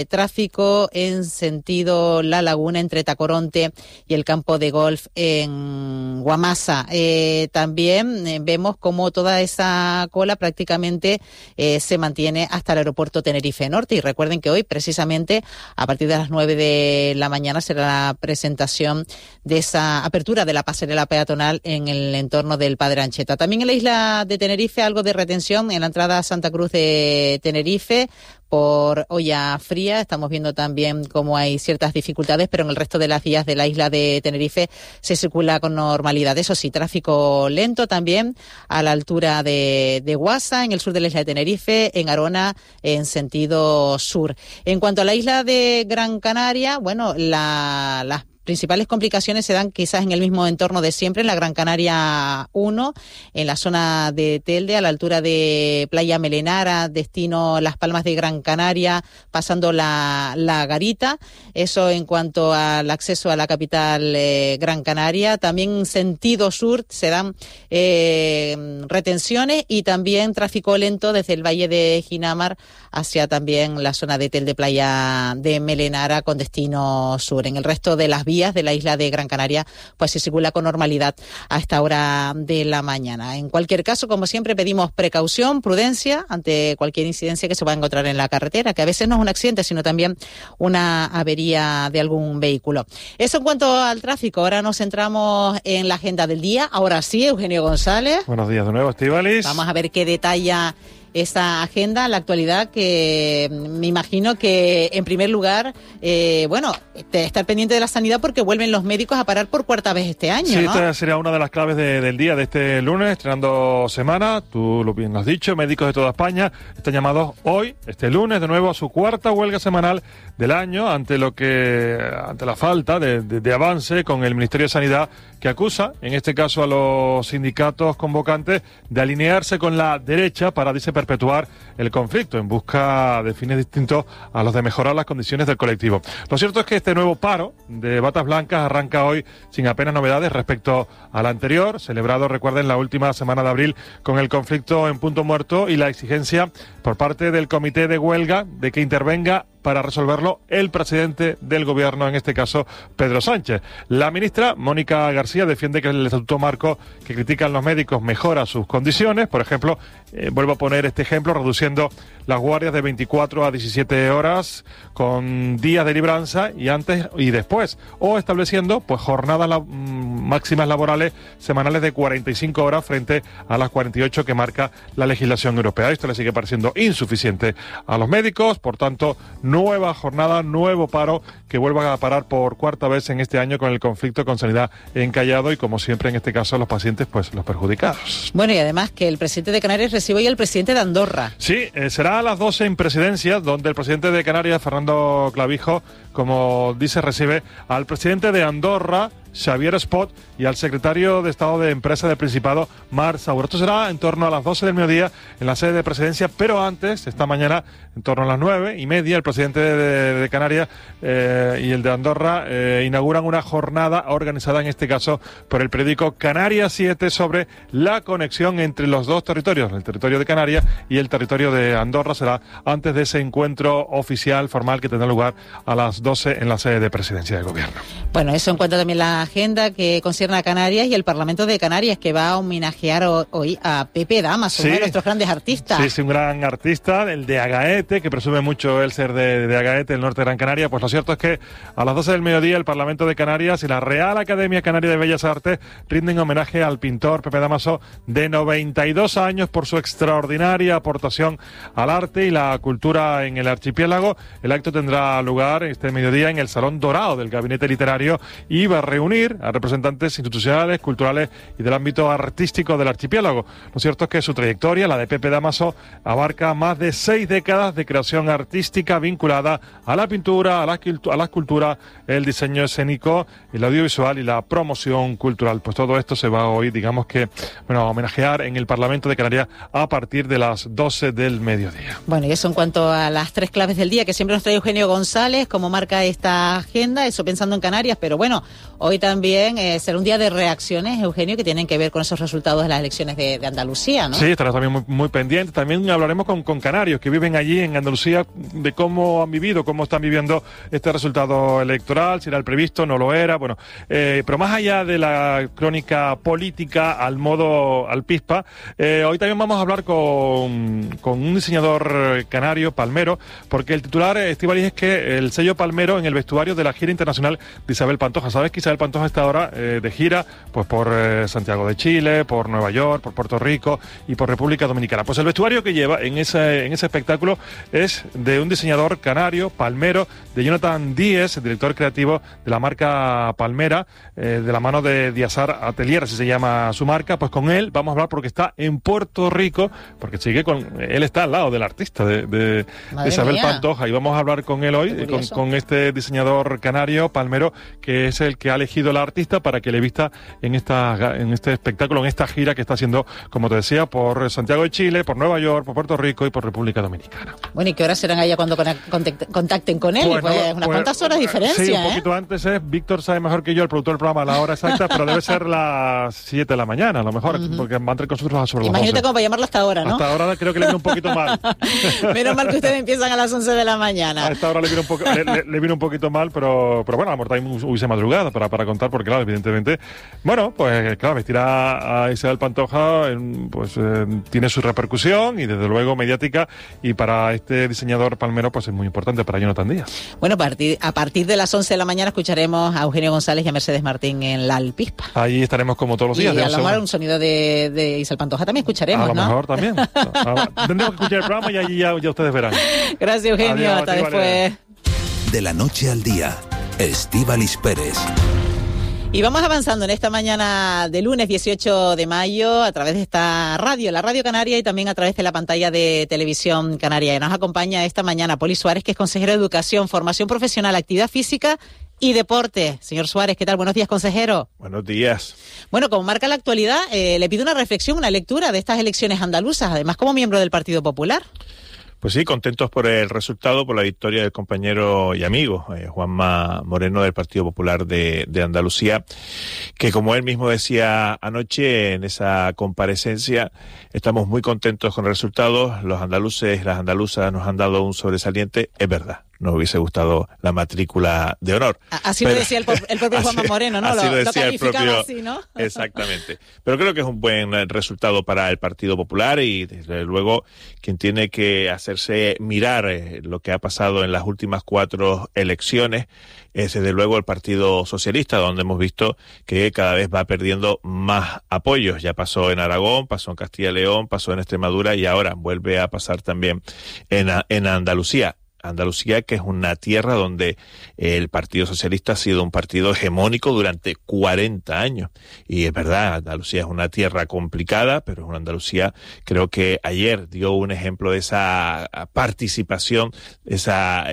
Tráfico en sentido La Laguna entre Tacoronte y el campo de golf en Guamasa. También vemos cómo toda esa cola prácticamente se mantiene hasta el aeropuerto Tenerife Norte. Y recuerden que hoy, precisamente, a partir de las 9 de la mañana será la presentación de esa apertura de la pasarela peatonal en el entorno del Padre Ancheta. También en la isla de Tenerife algo de retención en la entrada a Santa Cruz de Tenerife por Olla Fría. Estamos viendo también cómo hay ciertas dificultades, pero en el resto de las vías de la isla de Tenerife se circula con normalidad. Eso sí, tráfico lento también a la altura de Guasa, en el sur de la isla de Tenerife, en Arona, en sentido sur. En cuanto a la isla de Gran Canaria, bueno, las principales complicaciones se dan quizás en el mismo entorno de siempre, en la Gran Canaria 1, en la zona de Telde, a la altura de Playa Melenara, destino Las Palmas de Gran Canaria, pasando la Garita. Eso en cuanto al acceso a la capital Gran Canaria. También en sentido sur se dan retenciones y también tráfico lento desde el Valle de Ginamar hacia también la zona de Telde, Playa de Melenara, con destino sur. En el resto de las vías de la isla de Gran Canaria pues se circula con normalidad a esta hora de la mañana. En cualquier caso, como siempre, pedimos precaución, prudencia ante cualquier incidencia que se pueda encontrar en la carretera, que a veces no es un accidente, sino también una avería de algún vehículo. Eso en cuanto al tráfico. Ahora nos centramos en la agenda del día. Ahora sí, Eugenio González. Buenos días de nuevo, Estíbaliz. Vamos a ver qué detalla esta agenda, la actualidad, que me imagino que en primer lugar, estar pendiente de la sanidad porque vuelven los médicos a parar por cuarta vez este año, sí, ¿no? Esta sería una de las claves del día de este lunes, estrenando semana. Tú lo bien has dicho, médicos de toda España están llamados hoy, este lunes, de nuevo a su cuarta huelga semanal del año, ante la falta de avance con el Ministerio de Sanidad, que acusa, en este caso, a los sindicatos convocantes de alinearse con la derecha para, dice, perpetuar el conflicto en busca de fines distintos a los de mejorar las condiciones del colectivo. Lo cierto es que este nuevo paro de batas blancas arranca hoy sin apenas novedades respecto al anterior, celebrado, recuerden, la última semana de abril, con el conflicto en punto muerto y la exigencia por parte del comité de huelga de que intervenga para resolverlo el presidente del gobierno, en este caso Pedro Sánchez. La ministra Mónica García defiende que el estatuto marco que critican los médicos mejora sus condiciones. Por ejemplo, vuelvo a poner este ejemplo, reduciendo las guardias de 24 a 17 horas con días de libranza y antes y después, o estableciendo pues jornadas máximas laborales semanales de 45 horas frente a las 48 que marca la legislación europea. Esto le sigue pareciendo insuficiente a los médicos, por tanto, nueva jornada, nuevo paro que vuelvan a parar por cuarta vez en este año con el conflicto con sanidad encallado y, como siempre, en este caso, los pacientes, pues los perjudicados. Bueno, y además que el presidente de Canarias recibe hoy al presidente de Andorra. Sí, será a las 12 en Presidencia, donde el presidente de Canarias, Fernando Clavijo, como dice, recibe al presidente de Andorra, Xavier Espot, y al secretario de Estado de Empresa del Principado, Marc Saura. Esto será en torno a las 12 del mediodía en la sede de Presidencia, pero antes, esta mañana, en torno a las 9:30, el presidente de Canarias y el de Andorra inauguran una jornada organizada, en este caso, por el periódico Canarias 7, sobre la conexión entre los dos territorios, el territorio de Canarias y el territorio de Andorra. Será antes de ese encuentro oficial, formal, que tendrá lugar a las 12 en la sede de Presidencia del Gobierno. Bueno, eso en cuanto también a la agenda que concierne a Canarias y el Parlamento de Canarias, que va a homenajear hoy a Pepe Damaso, uno de nuestros grandes artistas. Sí, sí, un gran artista, el de Agaete, que presume mucho el ser de Agaete, el norte de Gran Canaria. Pues lo cierto es que a las 12 del mediodía el Parlamento de Canarias y la Real Academia Canaria de Bellas Artes rinden homenaje al pintor Pepe Damaso, de 92 años, por su extraordinaria aportación al arte y la cultura en el archipiélago. El acto tendrá lugar este mediodía en el Salón Dorado del Gabinete Literario y va a reunir a representantes institucionales, culturales y del ámbito artístico del archipiélago. Lo cierto es que su trayectoria, la de Pepe Damaso, abarca más de 6 décadas de creación artística vinculada a la pintura, a la escultura, el diseño escénico, el audiovisual y la promoción cultural. Pues todo esto se va hoy, digamos que, a homenajear en el Parlamento de Canarias a partir de las 12 del mediodía. Bueno, y eso en cuanto a las 3 claves del día que siempre nos trae Eugenio González, como marca esta agenda, eso pensando en Canarias, pero bueno, hoy también será un día de reacciones, Eugenio, que tienen que ver con esos resultados de las elecciones de Andalucía, ¿no? Sí, estará también muy pendiente. También hablaremos con canarios que viven allí en Andalucía de cómo han vivido, cómo están viviendo este resultado electoral, si era el previsto, no lo era, bueno. Pero más allá de la crónica política al pispa, hoy también vamos a hablar con un diseñador canario, Palmero, porque el titular, Estíbaliz, es que el sello Palmero en el vestuario de la gira internacional de Isabel Pantoja. Sabes que Isabel Pantoja está ahora de gira pues por Santiago de Chile, por Nueva York, por Puerto Rico y por República Dominicana. Pues el vestuario que lleva en ese espectáculo es de un diseñador canario, Palmero, de Jonathan Díez, director creativo de la marca Palmera, de la mano de Diazar Atelier, así se llama su marca. Pues con él vamos a hablar porque está en Puerto Rico, porque él está al lado del artista de Isabel Pantoja, y vamos a hablar con él hoy, con este diseñador canario, Palmero, que es el que ha elegido al artista para que le vista en este espectáculo, en esta gira que está haciendo, como te decía, por Santiago de Chile, por Nueva York, por Puerto Rico y por República Dominicana. Bueno, ¿y qué horas serán allá cuando contacten con él? Pues unas cuantas horas de diferencia. Sí, un poquito antes Víctor sabe mejor que yo, el productor del programa, la hora exacta, pero debe ser las 7 de la mañana, a lo mejor, porque va a entrar con nosotros sobre las 12. Imagínate cómo para llamarlo hasta ahora, ¿no? Hasta ahora creo que le viene un poquito mal. Menos mal que ustedes empiezan a las 11 de la mañana. A esta hora le viene un poquito mal, pero bueno, a lo mejor también hubiese madrugada para contar, porque claro, evidentemente, bueno, pues claro, vestir a Isabel Pantoja pues tiene su repercusión y desde luego mediática, y para este diseñador Palmero pues es muy importante, para Jonathan Díaz. Bueno, a partir de las 11 de la mañana escucharemos a Eugenio González y a Mercedes Martín en la Alpispa. Ahí estaremos como todos los días. Y a lo mejor un sonido de Isabel Pantoja también escucharemos, ¿no? A lo mejor también. Tendremos que escuchar el programa y allí ya ustedes verán. Gracias, Eugenio. Adiós, hasta después. De la noche al día, Estíbaliz Pérez. Y vamos avanzando en esta mañana de lunes 18 de mayo a través de esta radio, la Radio Canaria, y también a través de la pantalla de Televisión Canaria. Y nos acompaña esta mañana Poli Suárez, que es consejero de Educación, Formación Profesional, Actividad Física y Deporte. Señor Suárez, ¿qué tal? Buenos días, consejero. Buenos días. Bueno, como marca la actualidad, le pido una reflexión, una lectura de estas elecciones andaluzas, además como miembro del Partido Popular. Pues sí, contentos por el resultado, por la victoria del compañero y amigo Juanma Moreno del Partido Popular de Andalucía, que como él mismo decía anoche en esa comparecencia, estamos muy contentos con el resultado. Los andaluces y las andaluzas nos han dado un sobresaliente, es verdad. Nos hubiese gustado la matrícula de honor. Así lo decía el propio Juanma Moreno, ¿no? Así lo decía el propio, así, ¿no? Exactamente. Pero creo que es un buen resultado para el Partido Popular, y desde luego quien tiene que hacerse mirar lo que ha pasado en las últimas 4 elecciones es desde luego el Partido Socialista, donde hemos visto que cada vez va perdiendo más apoyos. Ya pasó en Aragón, pasó en Castilla y León, pasó en Extremadura y ahora vuelve a pasar también en Andalucía. Andalucía, que es una tierra donde el Partido Socialista ha sido un partido hegemónico durante 40 años. Y es verdad, Andalucía es una tierra complicada, pero es una Andalucía, creo que ayer dio un ejemplo de esa participación, esa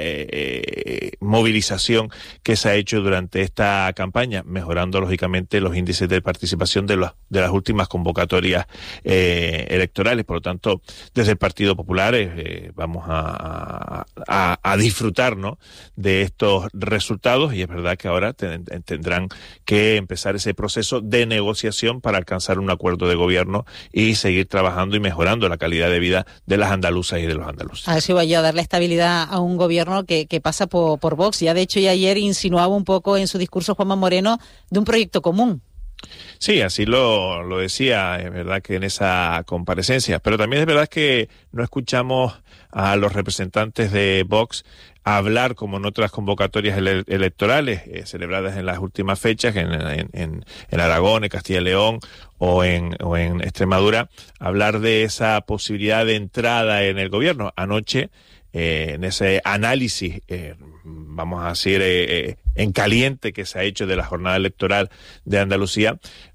movilización que se ha hecho durante esta campaña, mejorando lógicamente los índices de participación de las últimas convocatorias electorales. Por lo tanto, desde el Partido Popular vamos a disfrutar, ¿no?, de estos resultados, y es verdad que ahora tendrán que empezar ese proceso de negociación para alcanzar un acuerdo de gobierno y seguir trabajando y mejorando la calidad de vida de las andaluzas y de los andaluces. A ver si voy yo a darle estabilidad a un gobierno que pasa por Vox. Ya de hecho, y ayer insinuaba un poco en su discurso Juanma Moreno de un proyecto común. Sí, así lo decía, es verdad que en esa comparecencia, pero también es verdad que no escuchamos a los representantes de Vox hablar como en otras convocatorias electorales celebradas en las últimas fechas, en Aragón, en Castilla y León o en Extremadura, hablar de esa posibilidad de entrada en el gobierno. Anoche, en ese análisis, vamos a decir, en caliente que se ha hecho de la jornada electoral de Andalucía,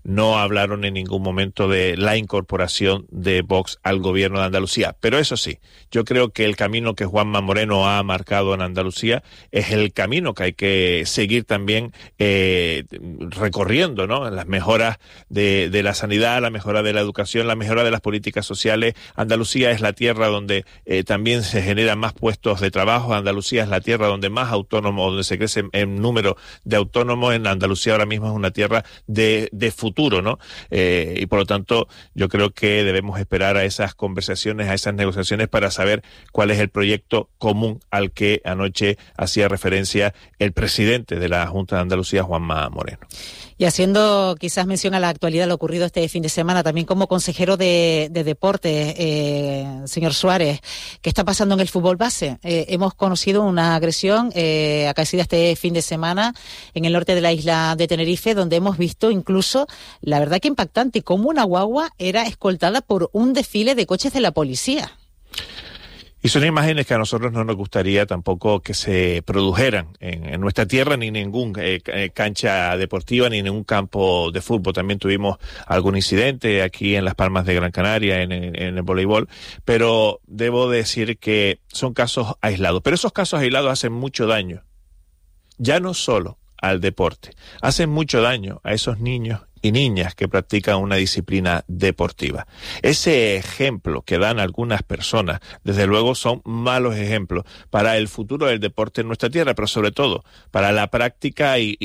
no hablaron en ningún momento de la incorporación de Vox al gobierno de Andalucía. Pero eso sí, yo creo que el camino que Juanma Moreno ha marcado en Andalucía es el camino que hay que seguir también recorriendo, ¿no? Las mejoras de la sanidad, la mejora de la educación, la mejora de las políticas sociales. Andalucía es la tierra donde también se generan más puestos de trabajo. Andalucía es la tierra donde más autónomos, donde se crece en número de autónomos. En Andalucía ahora mismo es una tierra de futuro, ¿no? Y por lo tanto, yo creo que debemos esperar a esas conversaciones, a esas negociaciones para saber cuál es el proyecto común al que anoche hacía referencia el presidente de la Junta de Andalucía, Juanma Moreno. Y haciendo quizás mención a la actualidad, lo ocurrido este fin de semana, también como consejero de deporte, señor Suárez, ¿qué está pasando en el fútbol base? Hemos conocido una agresión acaecida este fin de semana en el norte de la isla de Tenerife, donde hemos visto incluso, la verdad que impactante, cómo una guagua era escoltada por un desfile de coches de la policía. Y son imágenes que a nosotros no nos gustaría tampoco que se produjeran en nuestra tierra, ni en ningún cancha deportiva, ni en ningún campo de fútbol. También tuvimos algún incidente aquí en Las Palmas de Gran Canaria, en el voleibol, pero debo decir que son casos aislados. Pero esos casos aislados hacen mucho daño, ya no solo al deporte, hacen mucho daño a esos niños y niñas que practican una disciplina deportiva. Ese ejemplo que dan algunas personas, desde luego, son malos ejemplos para el futuro del deporte en nuestra tierra, pero sobre todo para la práctica y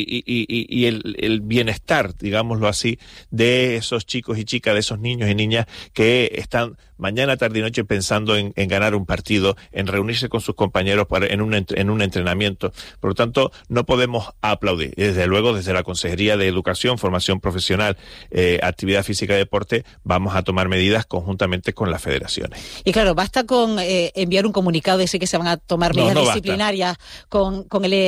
el bienestar, digámoslo así, de esos chicos y chicas, de esos niños y niñas que están mañana, tarde y noche pensando en ganar un partido, en reunirse con sus compañeros en un entrenamiento. Por lo tanto, no podemos aplaudir. Y desde luego, desde la Consejería de Educación, Formación Profesional, Actividad Física y Deporte, vamos a tomar medidas conjuntamente con las federaciones. Y claro, basta con enviar un comunicado, decir que se van a tomar medidas disciplinarias con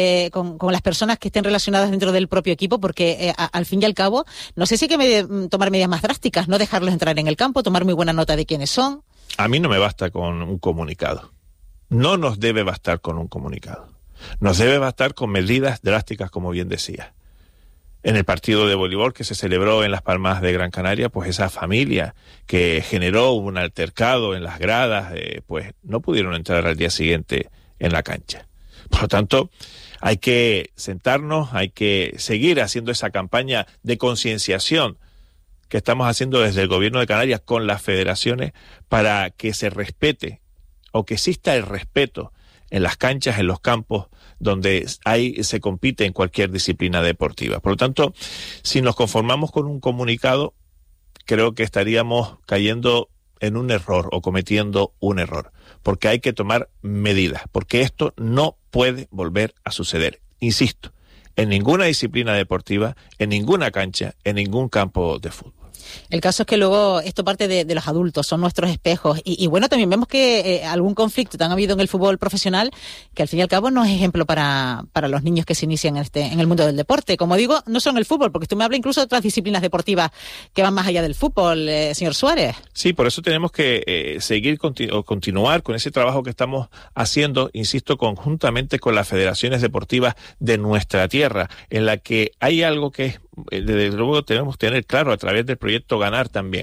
las personas que estén relacionadas dentro del propio equipo, porque al fin y al cabo, no sé si hay que tomar medidas más drásticas, no dejarlos entrar en el campo, tomar muy buena nota de quiénes son. A mí no me basta con un comunicado. No nos debe bastar con un comunicado. Nos debe bastar con medidas drásticas, como bien decía. En el partido de voleibol que se celebró en Las Palmas de Gran Canaria, pues esa familia que generó un altercado en las gradas, pues no pudieron entrar al día siguiente en la cancha. Por lo tanto, hay que sentarnos, hay que seguir haciendo esa campaña de concienciación que estamos haciendo desde el Gobierno de Canarias con las federaciones para que se respete o que exista el respeto en las canchas, en los campos donde se compite en cualquier disciplina deportiva. Por lo tanto, si nos conformamos con un comunicado, creo que estaríamos cayendo en un error o cometiendo un error, porque hay que tomar medidas, porque esto no puede volver a suceder. Insisto, en ninguna disciplina deportiva, en ninguna cancha, en ningún campo de fútbol. El caso es que luego esto parte de los adultos, son nuestros espejos. Y bueno, también vemos que algún conflicto tan ha habido en el fútbol profesional que al fin y al cabo no es ejemplo para los niños que se inician en el mundo del deporte. Como digo, no solo en el fútbol, porque usted me habla incluso de otras disciplinas deportivas que van más allá del fútbol, señor Suárez. Sí, por eso tenemos que continuar con ese trabajo que estamos haciendo, insisto, conjuntamente con las federaciones deportivas de nuestra tierra, en la que hay algo que desde luego tenemos que tener claro a través del proyecto Ganar también.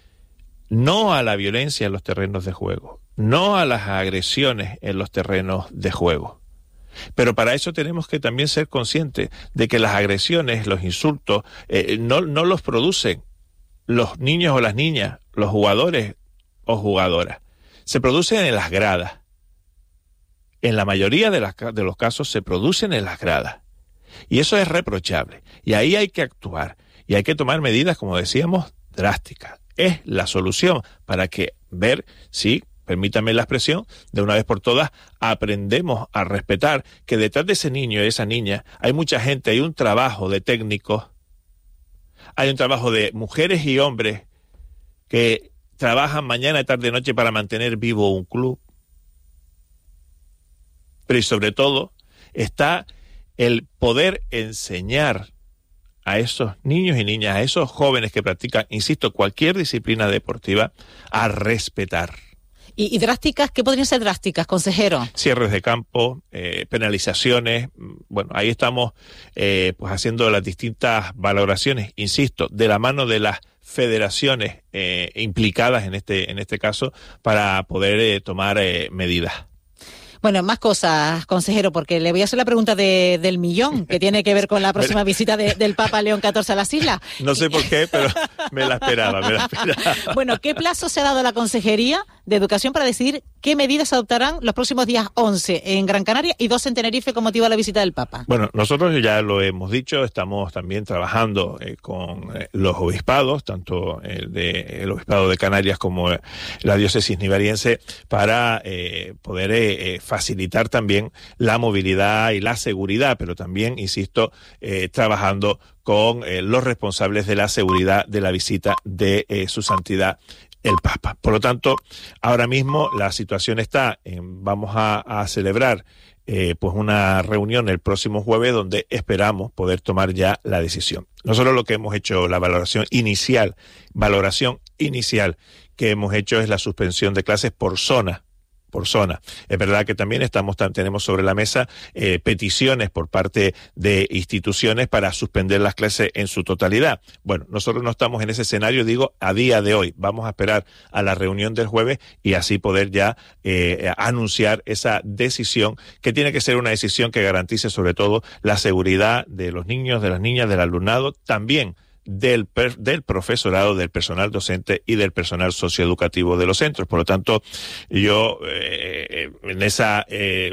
No a la violencia en los terrenos de juego, no a las agresiones en los terrenos de juego. Pero para eso tenemos que también ser conscientes de que las agresiones, los insultos, no los producen los niños o las niñas, los jugadores o jugadoras. Se producen en las gradas. En la mayoría de los casos se producen en las gradas. Y eso es reprochable. Y ahí hay que actuar. Y hay que tomar medidas, como decíamos, drásticas. Es la solución para que ver si, permítame la expresión, de una vez por todas, aprendemos a respetar que detrás de ese niño y esa niña hay mucha gente, hay un trabajo de técnicos, hay un trabajo de mujeres y hombres que trabajan mañana, tarde y noche para mantener vivo un club. Pero y sobre todo está el poder enseñar a esos niños y niñas, a esos jóvenes que practican, insisto, cualquier disciplina deportiva, a respetar. ¿Y drásticas? ¿Qué podrían ser drásticas, consejero? Cierres de campo, penalizaciones, bueno, ahí estamos pues haciendo las distintas valoraciones, insisto, de la mano de las federaciones implicadas en este caso para poder tomar medidas. Bueno, más cosas, consejero, porque le voy a hacer la pregunta del millón, que tiene que ver con la próxima visita del Papa León XIV a las islas. No sé por qué, pero me la esperaba. Bueno, ¿qué plazo se ha dado a la Consejería de Educación para decidir qué medidas adoptarán los próximos días 11 en Gran Canaria y 2 en Tenerife con motivo de la visita del Papa? Bueno, nosotros ya lo hemos dicho, estamos también trabajando con los obispados, tanto el Obispado de Canarias como la diócesis nivariense, para poder facilitar también la movilidad y la seguridad, pero también, insisto, trabajando con los responsables de la seguridad de la visita de su santidad el Papa. Por lo tanto, ahora mismo la situación está vamos a celebrar pues una reunión el próximo jueves donde esperamos poder tomar ya la decisión. Nosotros lo que hemos hecho, la valoración inicial que hemos hecho es la suspensión de clases por zona. Es verdad que también tenemos sobre la mesa peticiones por parte de instituciones para suspender las clases en su totalidad. Bueno, nosotros no estamos en ese escenario, digo, a día de hoy. Vamos a esperar a la reunión del jueves y así poder ya anunciar esa decisión, que tiene que ser una decisión que garantice sobre todo la seguridad de los niños, de las niñas, del alumnado, también del profesorado, del personal docente y del personal socioeducativo de los centros. Por lo tanto, yo en esa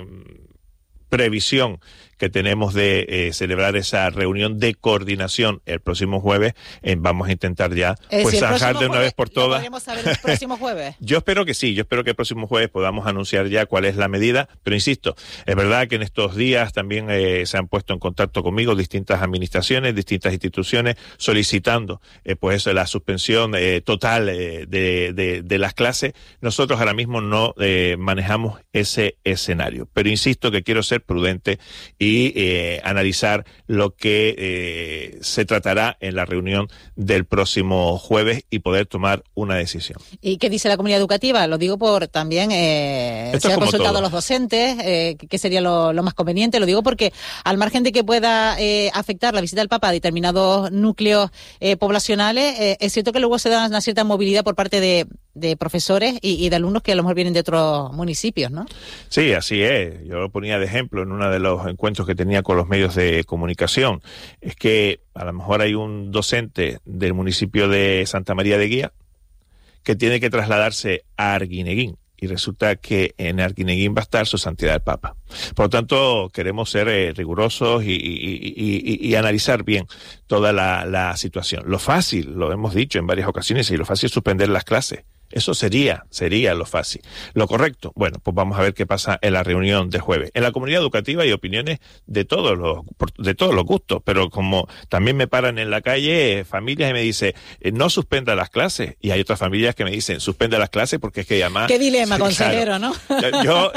previsión que tenemos de celebrar esa reunión de coordinación el próximo jueves, vamos a intentar ya pues zanjar de una vez por todas. ¿Lo podremos saber el próximo jueves? Yo espero que sí, yo espero que el próximo jueves podamos anunciar ya cuál es la medida, pero insisto, es verdad que en estos días también se han puesto en contacto conmigo distintas administraciones, distintas instituciones, solicitando pues la suspensión total de las clases. Nosotros ahora mismo no manejamos ese escenario, pero insisto que quiero ser prudente y analizar lo que se tratará en la reunión del próximo jueves y poder tomar una decisión. ¿Y qué dice la comunidad educativa? Lo digo por también se ha consultado a los docentes, qué sería lo más conveniente. Lo digo porque al margen de que pueda afectar la visita del Papa a determinados núcleos poblacionales, es cierto que luego se da una cierta movilidad por parte de profesores y de alumnos que a lo mejor vienen de otros municipios, ¿no? Sí, así es. Yo lo ponía de ejemplo en uno de los encuentros que tenía con los medios de comunicación. Es que a lo mejor hay un docente del municipio de Santa María de Guía que tiene que trasladarse a Arguineguín y resulta que en Arguineguín va a estar su santidad el Papa. Por lo tanto, queremos ser rigurosos y analizar bien toda la situación. Lo fácil, lo hemos dicho en varias ocasiones, y lo fácil es suspender las clases. Eso sería lo fácil. Lo correcto, bueno, pues vamos a ver qué pasa en la reunión de jueves. En la comunidad educativa hay opiniones de todos los gustos, pero como también me paran en la calle familias y me dicen, no suspenda las clases, y hay otras familias que me dicen, suspenda las clases porque es que además... Qué dilema, consejero, claro, ¿no? Yo,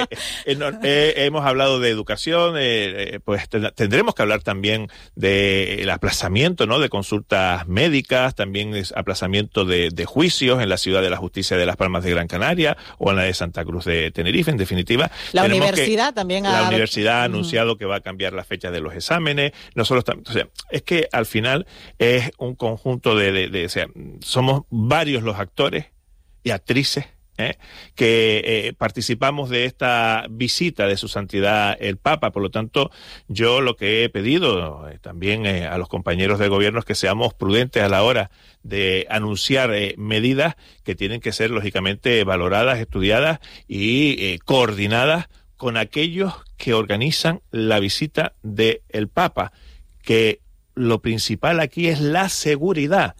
hemos hablado de educación, pues tendremos que hablar también del aplazamiento, ¿no?, de consultas médicas, también aplazamiento de juicios en la ciudad de la Justicia de Las Palmas de Gran Canaria o en la de Santa Cruz de Tenerife. En definitiva, la universidad también ha anunciado que va a cambiar la fecha de los exámenes. Nosotros también, o sea, es que al final es un conjunto o sea, somos varios los actores y actrices que participamos de esta visita de su santidad el Papa. Por lo tanto, yo lo que he pedido también a los compañeros de gobierno es que seamos prudentes a la hora de anunciar medidas que tienen que ser lógicamente valoradas, estudiadas y coordinadas con aquellos que organizan la visita del Papa, que lo principal aquí es la seguridad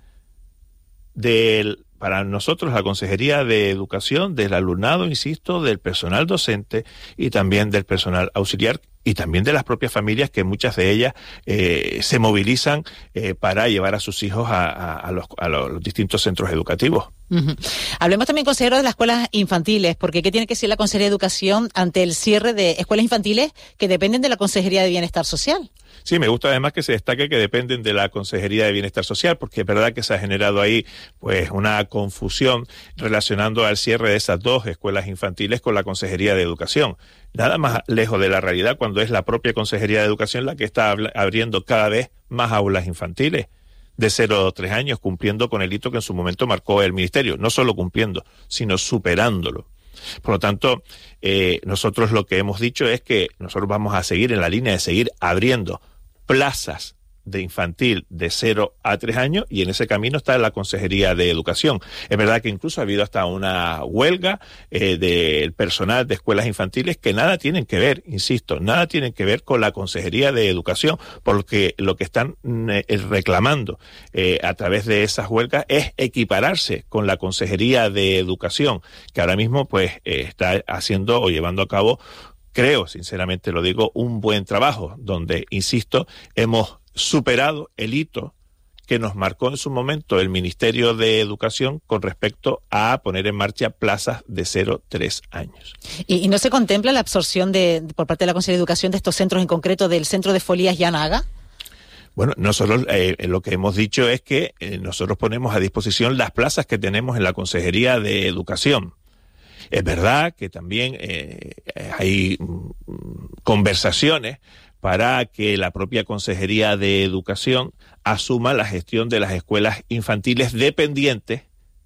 para nosotros, la Consejería de Educación, del alumnado, insisto, del personal docente y también del personal auxiliar y también de las propias familias, que muchas de ellas se movilizan para llevar a sus hijos a los distintos centros educativos. Uh-huh. Hablemos también, consejero, de las escuelas infantiles, porque ¿qué tiene que decir la Consejería de Educación ante el cierre de escuelas infantiles que dependen de la Consejería de Bienestar Social? Sí, me gusta además que se destaque que dependen de la Consejería de Bienestar Social, porque es verdad que se ha generado ahí pues una confusión relacionando al cierre de esas 2 escuelas infantiles con la Consejería de Educación. Nada más lejos de la realidad cuando es la propia Consejería de Educación la que está abriendo cada vez más aulas infantiles de 0 a 3 años, cumpliendo con el hito que en su momento marcó el Ministerio. No solo cumpliendo, sino superándolo. Por lo tanto, nosotros lo que hemos dicho es que nosotros vamos a seguir en la línea de seguir abriendo plazas de infantil de 0 a 3 años, y en ese camino está la Consejería de Educación. Es verdad que incluso ha habido hasta una huelga del personal de escuelas infantiles que nada tienen que ver, insisto, nada tienen que ver con la Consejería de Educación, porque lo que están reclamando a través de esas huelgas es equipararse con la Consejería de Educación, que ahora mismo pues está haciendo o llevando a cabo, creo, sinceramente lo digo, un buen trabajo, donde, insisto, hemos superado el hito que nos marcó en su momento el Ministerio de Educación con respecto a poner en marcha plazas de 0 a 3 años. ¿Y no se contempla la absorción por parte de la Consejería de Educación de estos centros, en concreto del Centro de Folías y Anaga? Bueno, nosotros lo que hemos dicho es que nosotros ponemos a disposición las plazas que tenemos en la Consejería de Educación. Es verdad que también hay conversaciones para que la propia Consejería de Educación asuma la gestión de las escuelas infantiles dependientes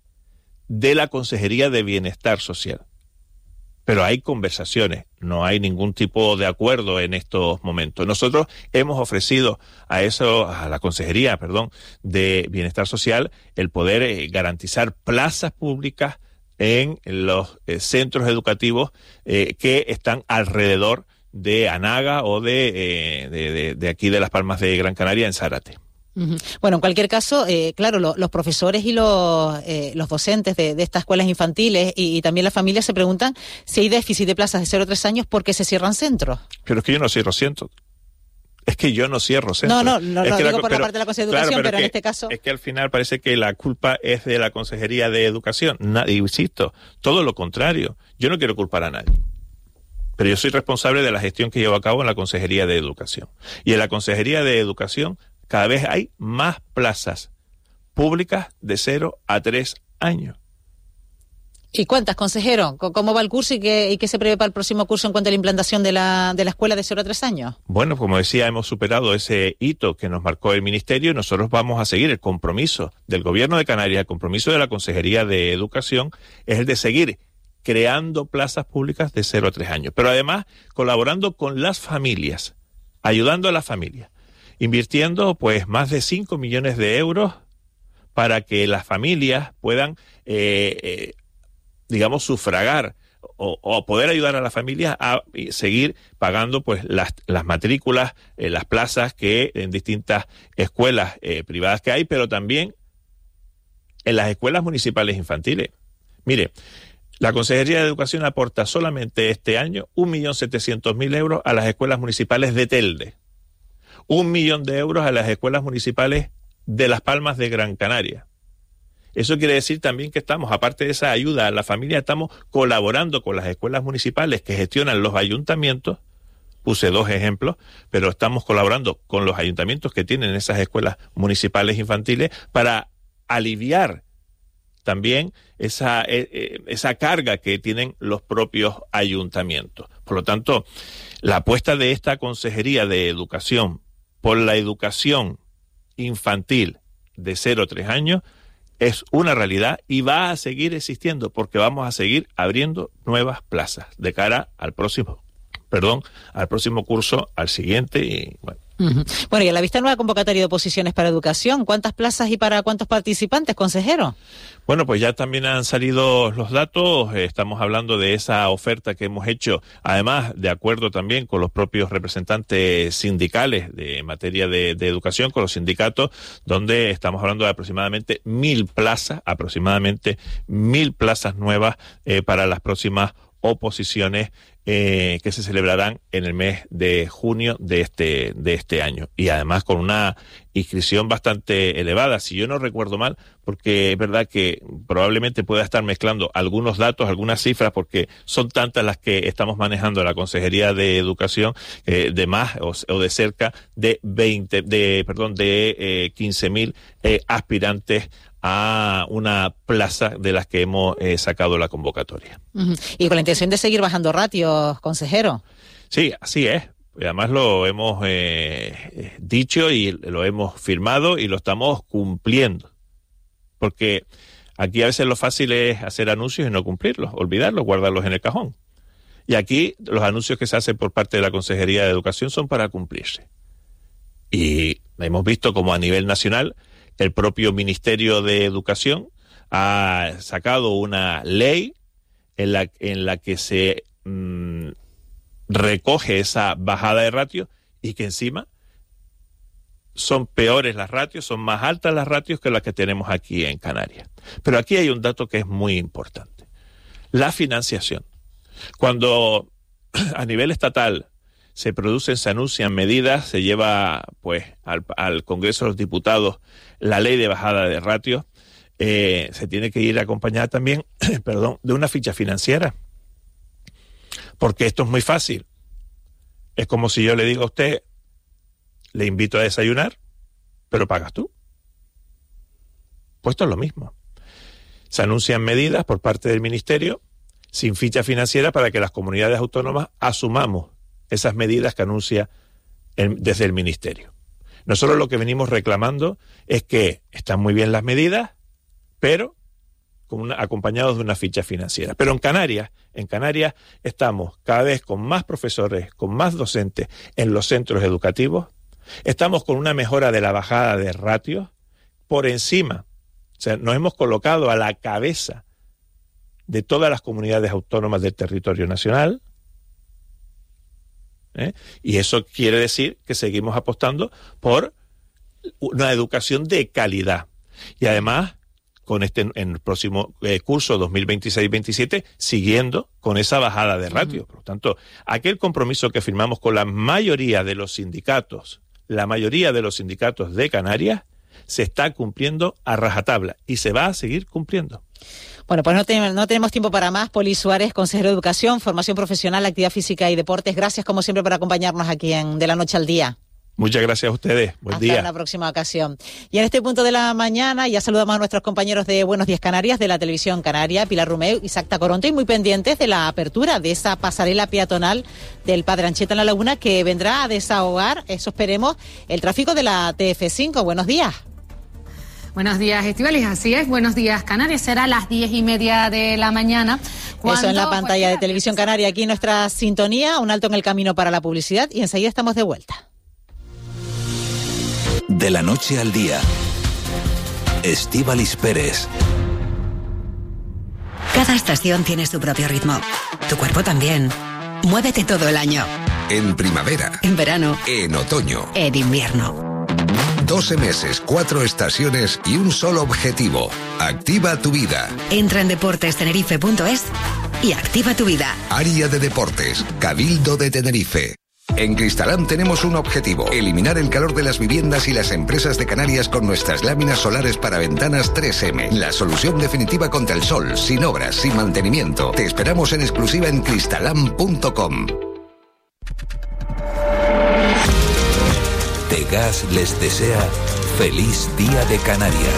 de la Consejería de Bienestar Social. Pero hay conversaciones, no hay ningún tipo de acuerdo en estos momentos. Nosotros hemos ofrecido a la Consejería, de Bienestar Social, el poder garantizar plazas públicas en los centros educativos que están alrededor de Anaga o de aquí de Las Palmas de Gran Canaria, en Zárate. Bueno, en cualquier caso, claro, los profesores y los docentes de estas escuelas infantiles y también las familias se preguntan si hay déficit de plazas de 0 a 3 años porque se cierran centros. Pero es que yo no cierro centros. Es que yo no cierro centros. No lo digo por la parte de la Consejería de Educación, pero en este caso... Es que al final parece que la culpa es de la Consejería de Educación. Insisto, todo lo contrario. Yo no quiero culpar a nadie. Pero yo soy responsable de la gestión que llevo a cabo en la Consejería de Educación. Y en la Consejería de Educación cada vez hay más plazas públicas de 0 a 3 años. ¿Y cuántas, consejero? ¿Cómo va el curso y qué se prevé para el próximo curso en cuanto a la implantación de la escuela de 0 a 3 años? Bueno, como decía, hemos superado ese hito que nos marcó el Ministerio y nosotros vamos a seguir el compromiso del Gobierno de Canarias, el compromiso de la Consejería de Educación, es el de seguir creando plazas públicas de 0 a 3 años, pero además colaborando con las familias, ayudando a las familias, invirtiendo pues más de 5 millones de euros para que las familias puedan, sufragar o poder ayudar a las familias a seguir pagando pues las matrículas, las plazas que en distintas escuelas privadas que hay, pero también en las escuelas municipales infantiles. Mire, la Consejería de Educación aporta solamente este año 1.700.000 euros a las escuelas municipales de Telde, 1 millón de euros a las escuelas municipales de Las Palmas de Gran Canaria. Eso quiere decir también que estamos, aparte de esa ayuda a la familia, estamos colaborando con las escuelas municipales que gestionan los ayuntamientos. Puse 2 ejemplos, pero estamos colaborando con los ayuntamientos que tienen esas escuelas municipales infantiles para aliviar también esa carga que tienen los propios ayuntamientos. Por lo tanto, la apuesta de esta Consejería de Educación por la educación infantil de 0 a 3 años es una realidad y va a seguir existiendo porque vamos a seguir abriendo nuevas plazas de cara al próximo curso, al siguiente y bueno. Bueno, y a la vista nueva convocatoria de oposiciones para educación, ¿cuántas plazas y para cuántos participantes, consejero? Bueno, pues ya también han salido los datos, estamos hablando de esa oferta que hemos hecho, además de acuerdo también con los propios representantes sindicales de materia de educación, con los sindicatos, donde estamos hablando de aproximadamente 1.000 plazas nuevas para las próximas oposiciones que se celebrarán en el mes de junio de este año. Y además con una inscripción bastante elevada, si yo no recuerdo mal, porque es verdad que probablemente pueda estar mezclando algunos datos, algunas cifras, porque son tantas las que estamos manejando la Consejería de Educación, de más o de cerca de 15.000 aspirantes a una plaza de las que hemos sacado la convocatoria. Uh-huh. Y con la intención de seguir bajando ratios, consejero. Sí, así es. Además lo hemos dicho y lo hemos firmado y lo estamos cumpliendo. Porque aquí a veces lo fácil es hacer anuncios y no cumplirlos, olvidarlos, guardarlos en el cajón. Y aquí los anuncios que se hacen por parte de la Consejería de Educación son para cumplirse. Y hemos visto como a nivel nacional el propio Ministerio de Educación ha sacado una ley en la que se recoge esa bajada de ratios y que encima son peores las ratios, son más altas las ratios que las que tenemos aquí en Canarias. Pero aquí hay un dato que es muy importante. La financiación. Cuando a nivel estatal se anuncian medidas, se lleva pues al Congreso de los Diputados la ley de bajada de ratios, se tiene que ir acompañada también, de una ficha financiera. Porque esto es muy fácil. Es como si yo le digo a usted, le invito a desayunar, pero pagas tú. Pues esto es lo mismo. Se anuncian medidas por parte del Ministerio sin ficha financiera para que las comunidades autónomas asumamos esas medidas que anuncia desde el Ministerio. Nosotros lo que venimos reclamando es que están muy bien las medidas, pero acompañados de una ficha financiera. Pero en Canarias estamos cada vez con más profesores, con más docentes en los centros educativos. Estamos con una mejora de la bajada de ratios por encima. O sea, nos hemos colocado a la cabeza de todas las comunidades autónomas del territorio nacional. Y eso quiere decir que seguimos apostando por una educación de calidad. Y además, en el próximo curso 2026-27, siguiendo con esa bajada de ratios. Por lo tanto, aquel compromiso que firmamos con la mayoría de los sindicatos de Canarias, se está cumpliendo a rajatabla y se va a seguir cumpliendo. Bueno, pues no tenemos tiempo para más. Poli Suárez, consejero de Educación, Formación Profesional, Actividad Física y Deportes. Gracias, como siempre, por acompañarnos aquí en De la Noche al Día. Muchas gracias a ustedes. Buen día. Hasta una próxima ocasión. Y en este punto de la mañana ya saludamos a nuestros compañeros de Buenos Días Canarias, de la Televisión Canaria, Pilar Romeu, Isaac Tacoronte, y muy pendientes de la apertura de esa pasarela peatonal del Padre Anchieta en la Laguna, que vendrá a desahogar, eso esperemos, el tráfico de la TF5. Buenos días. Buenos días, Estíbaliz, así es. Buenos días, Canarias. Será a las 10:30 de la mañana. Eso en la pantalla de Televisión Canaria, aquí en nuestra sintonía, un alto en el camino para la publicidad y enseguida estamos de vuelta. De la noche al día, Estíbaliz Pérez. Cada estación tiene su propio ritmo. Tu cuerpo también. Muévete todo el año. En primavera. En verano. En otoño. En invierno. 12 meses, 4 estaciones y un solo objetivo. Activa tu vida. Entra en deportestenerife.es y activa tu vida. Área de Deportes, Cabildo de Tenerife. En Cristalam tenemos un objetivo: eliminar el calor de las viviendas y las empresas de Canarias con nuestras láminas solares para ventanas 3M. La solución definitiva contra el sol, sin obras, sin mantenimiento. Te esperamos en exclusiva en cristalam.com. Tegas les desea feliz Día de Canarias.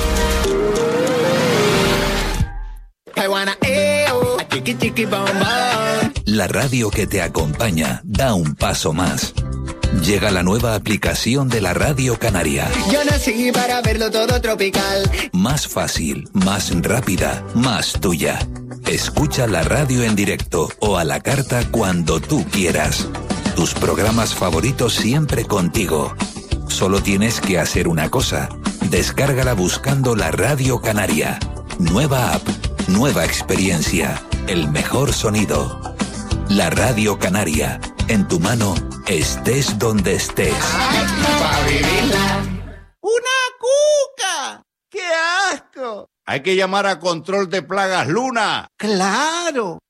La radio que te acompaña da un paso más. Llega la nueva aplicación de la Radio Canaria. Yo nací para verlo todo tropical. Más fácil, más rápida, más tuya. Escucha la radio en directo o a la carta cuando tú quieras. Tus programas favoritos siempre contigo. Solo tienes que hacer una cosa: descárgala buscando la Radio Canaria. Nueva app, nueva experiencia, el mejor sonido. La Radio Canaria, en tu mano, estés donde estés. ¡Ay, para vivirla! ¡Una cuca! ¡Qué asco! Hay que llamar a Control de Plagas Luna. ¡Claro!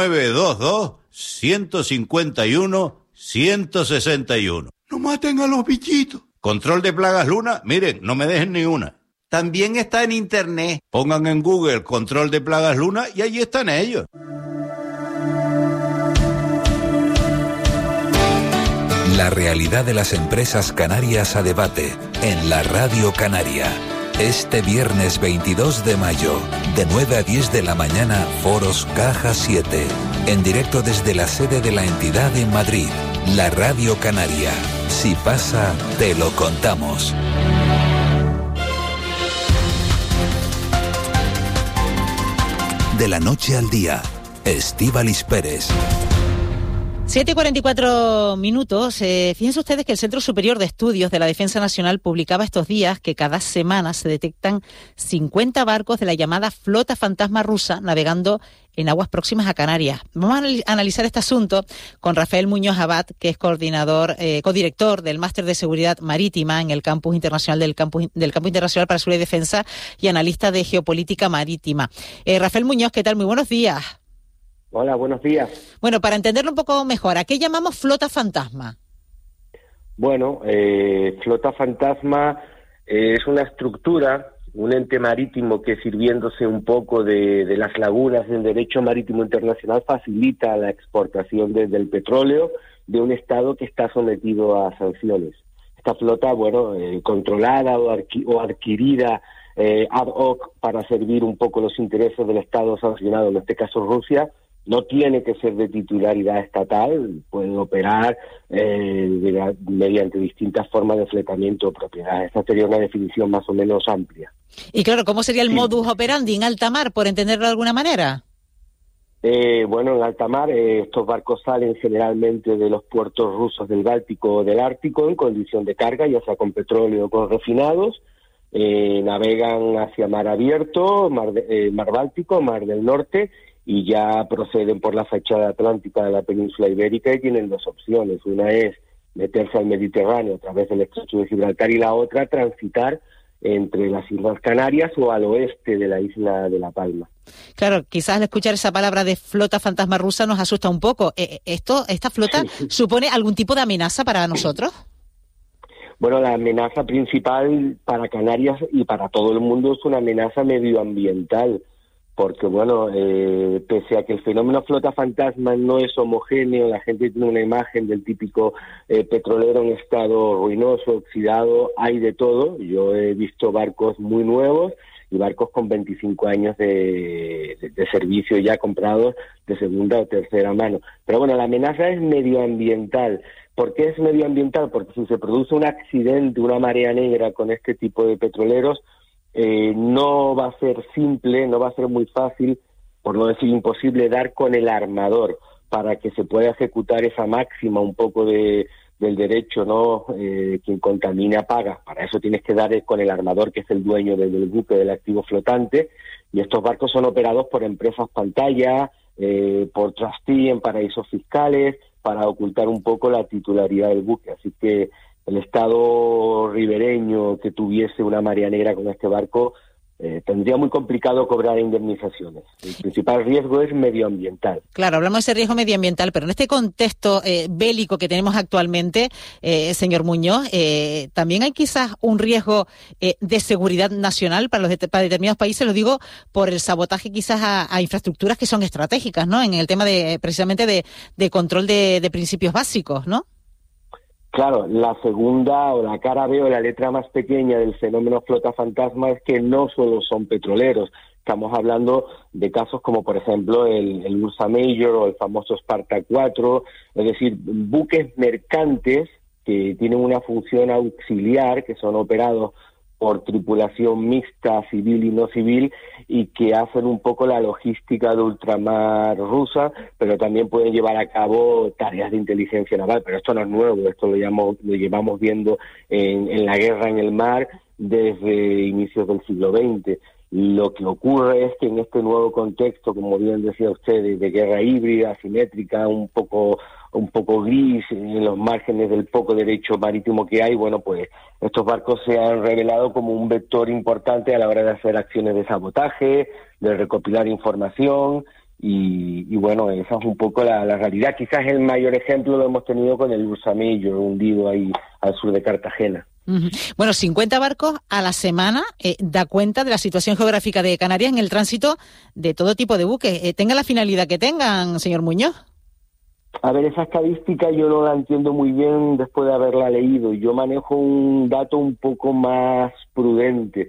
922-151-161. ¡No maten a los bichitos! Control de Plagas Luna, miren, no me dejen ni una. También está en internet. Pongan en Google Control de Plagas Luna y allí están ellos. La realidad de las empresas canarias a debate en la Radio Canaria. Este viernes 22 de mayo, de 9 a 10 de la mañana, Foros Caja 7. En directo desde la sede de la entidad en Madrid, la Radio Canaria. Si pasa, te lo contamos. De la noche al día, Estíbaliz Pérez. 7:44. Fíjense ustedes que el Centro Superior de Estudios de la Defensa Nacional publicaba estos días que cada semana se detectan 50 barcos de la llamada Flota Fantasma rusa navegando en aguas próximas a Canarias. Vamos a analizar este asunto con Rafael Muñoz Abad, que es codirector del Máster de Seguridad Marítima en el Campus Internacional del Campo Internacional para Seguridad y Defensa y analista de Geopolítica Marítima. Rafael Muñoz, ¿qué tal? Muy buenos días. Hola, buenos días. Bueno, para entenderlo un poco mejor, ¿a qué llamamos flota fantasma? Bueno, flota fantasma es una estructura, un ente marítimo que, sirviéndose un poco de las lagunas del derecho marítimo internacional, facilita la exportación del petróleo de un Estado que está sometido a sanciones. Esta flota, bueno, controlada o adquirida ad hoc para servir un poco los intereses del Estado sancionado, en este caso Rusia, no tiene que ser de titularidad estatal, pueden operar mediante distintas formas de fletamiento o propiedad. Esta sería una definición más o menos amplia. Y claro, ¿cómo sería el modus operandi en alta mar, por entenderlo de alguna manera? Bueno, en alta mar estos barcos salen generalmente de los puertos rusos del Báltico o del Ártico en condición de carga, ya sea con petróleo o con refinados, navegan hacia mar abierto, mar Báltico, mar del Norte, y ya proceden por la fachada atlántica de la península ibérica y tienen dos opciones. Una es meterse al Mediterráneo a través del estrecho de Gibraltar y la otra transitar entre las Islas Canarias o al oeste de la isla de La Palma. Claro, quizás al escuchar esa palabra de flota fantasma rusa nos asusta un poco. ¿Esta flota supone algún tipo de amenaza para nosotros? Bueno, la amenaza principal para Canarias y para todo el mundo es una amenaza medioambiental, porque, bueno, pese a que el fenómeno flota fantasma no es homogéneo, la gente tiene una imagen del típico petrolero en estado ruinoso, oxidado, hay de todo. Yo he visto barcos muy nuevos y barcos con 25 años de servicio ya comprados de segunda o tercera mano. Pero bueno, la amenaza es medioambiental. ¿Por qué es medioambiental? Porque si se produce un accidente, una marea negra con este tipo de petroleros, no va a ser simple, no va a ser muy fácil, por no decir imposible, dar con el armador para que se pueda ejecutar esa máxima un poco del derecho, ¿no? Quien contamina paga. Para eso tienes que dar con el armador, que es el dueño del buque, del activo flotante, y estos barcos son operados por empresas pantalla, por trustee en paraísos fiscales, para ocultar un poco la titularidad del buque. Así que el Estado ribereño que tuviese una marea negra con este barco tendría muy complicado cobrar indemnizaciones. El principal riesgo es medioambiental. Claro, hablamos de ese riesgo medioambiental, pero en este contexto bélico que tenemos actualmente, señor Muñoz, también hay quizás un riesgo de seguridad nacional para para determinados países, lo digo por el sabotaje quizás a infraestructuras que son estratégicas, ¿no? En el tema precisamente de control de principios básicos, ¿no? Claro, la segunda o la cara B o la letra más pequeña del fenómeno flota fantasma es que no solo son petroleros. Estamos hablando de casos como, por ejemplo, el Ursa Major o el famoso Sparta 4, es decir, buques mercantes que tienen una función auxiliar, que son operados por tripulación mixta, civil y no civil, y que hacen un poco la logística de ultramar rusa, pero también pueden llevar a cabo tareas de inteligencia naval. Pero esto no es nuevo, esto lo llevamos viendo en la guerra en el mar desde inicios del siglo XX. Lo que ocurre es que en este nuevo contexto, como bien decía usted, de guerra híbrida, asimétrica, un poco un poco gris en los márgenes del poco derecho marítimo que hay, bueno, pues estos barcos se han revelado como un vector importante a la hora de hacer acciones de sabotaje, de recopilar información, y bueno, esa es un poco la realidad. Quizás el mayor ejemplo lo hemos tenido con el Ursa Major, hundido ahí al sur de Cartagena. Bueno, 50 barcos a la semana da cuenta de la situación geográfica de Canarias en el tránsito de todo tipo de buques. Tenga la finalidad que tengan, señor Muñoz. A ver, esa estadística yo no la entiendo muy bien después de haberla leído. Yo manejo un dato un poco más prudente.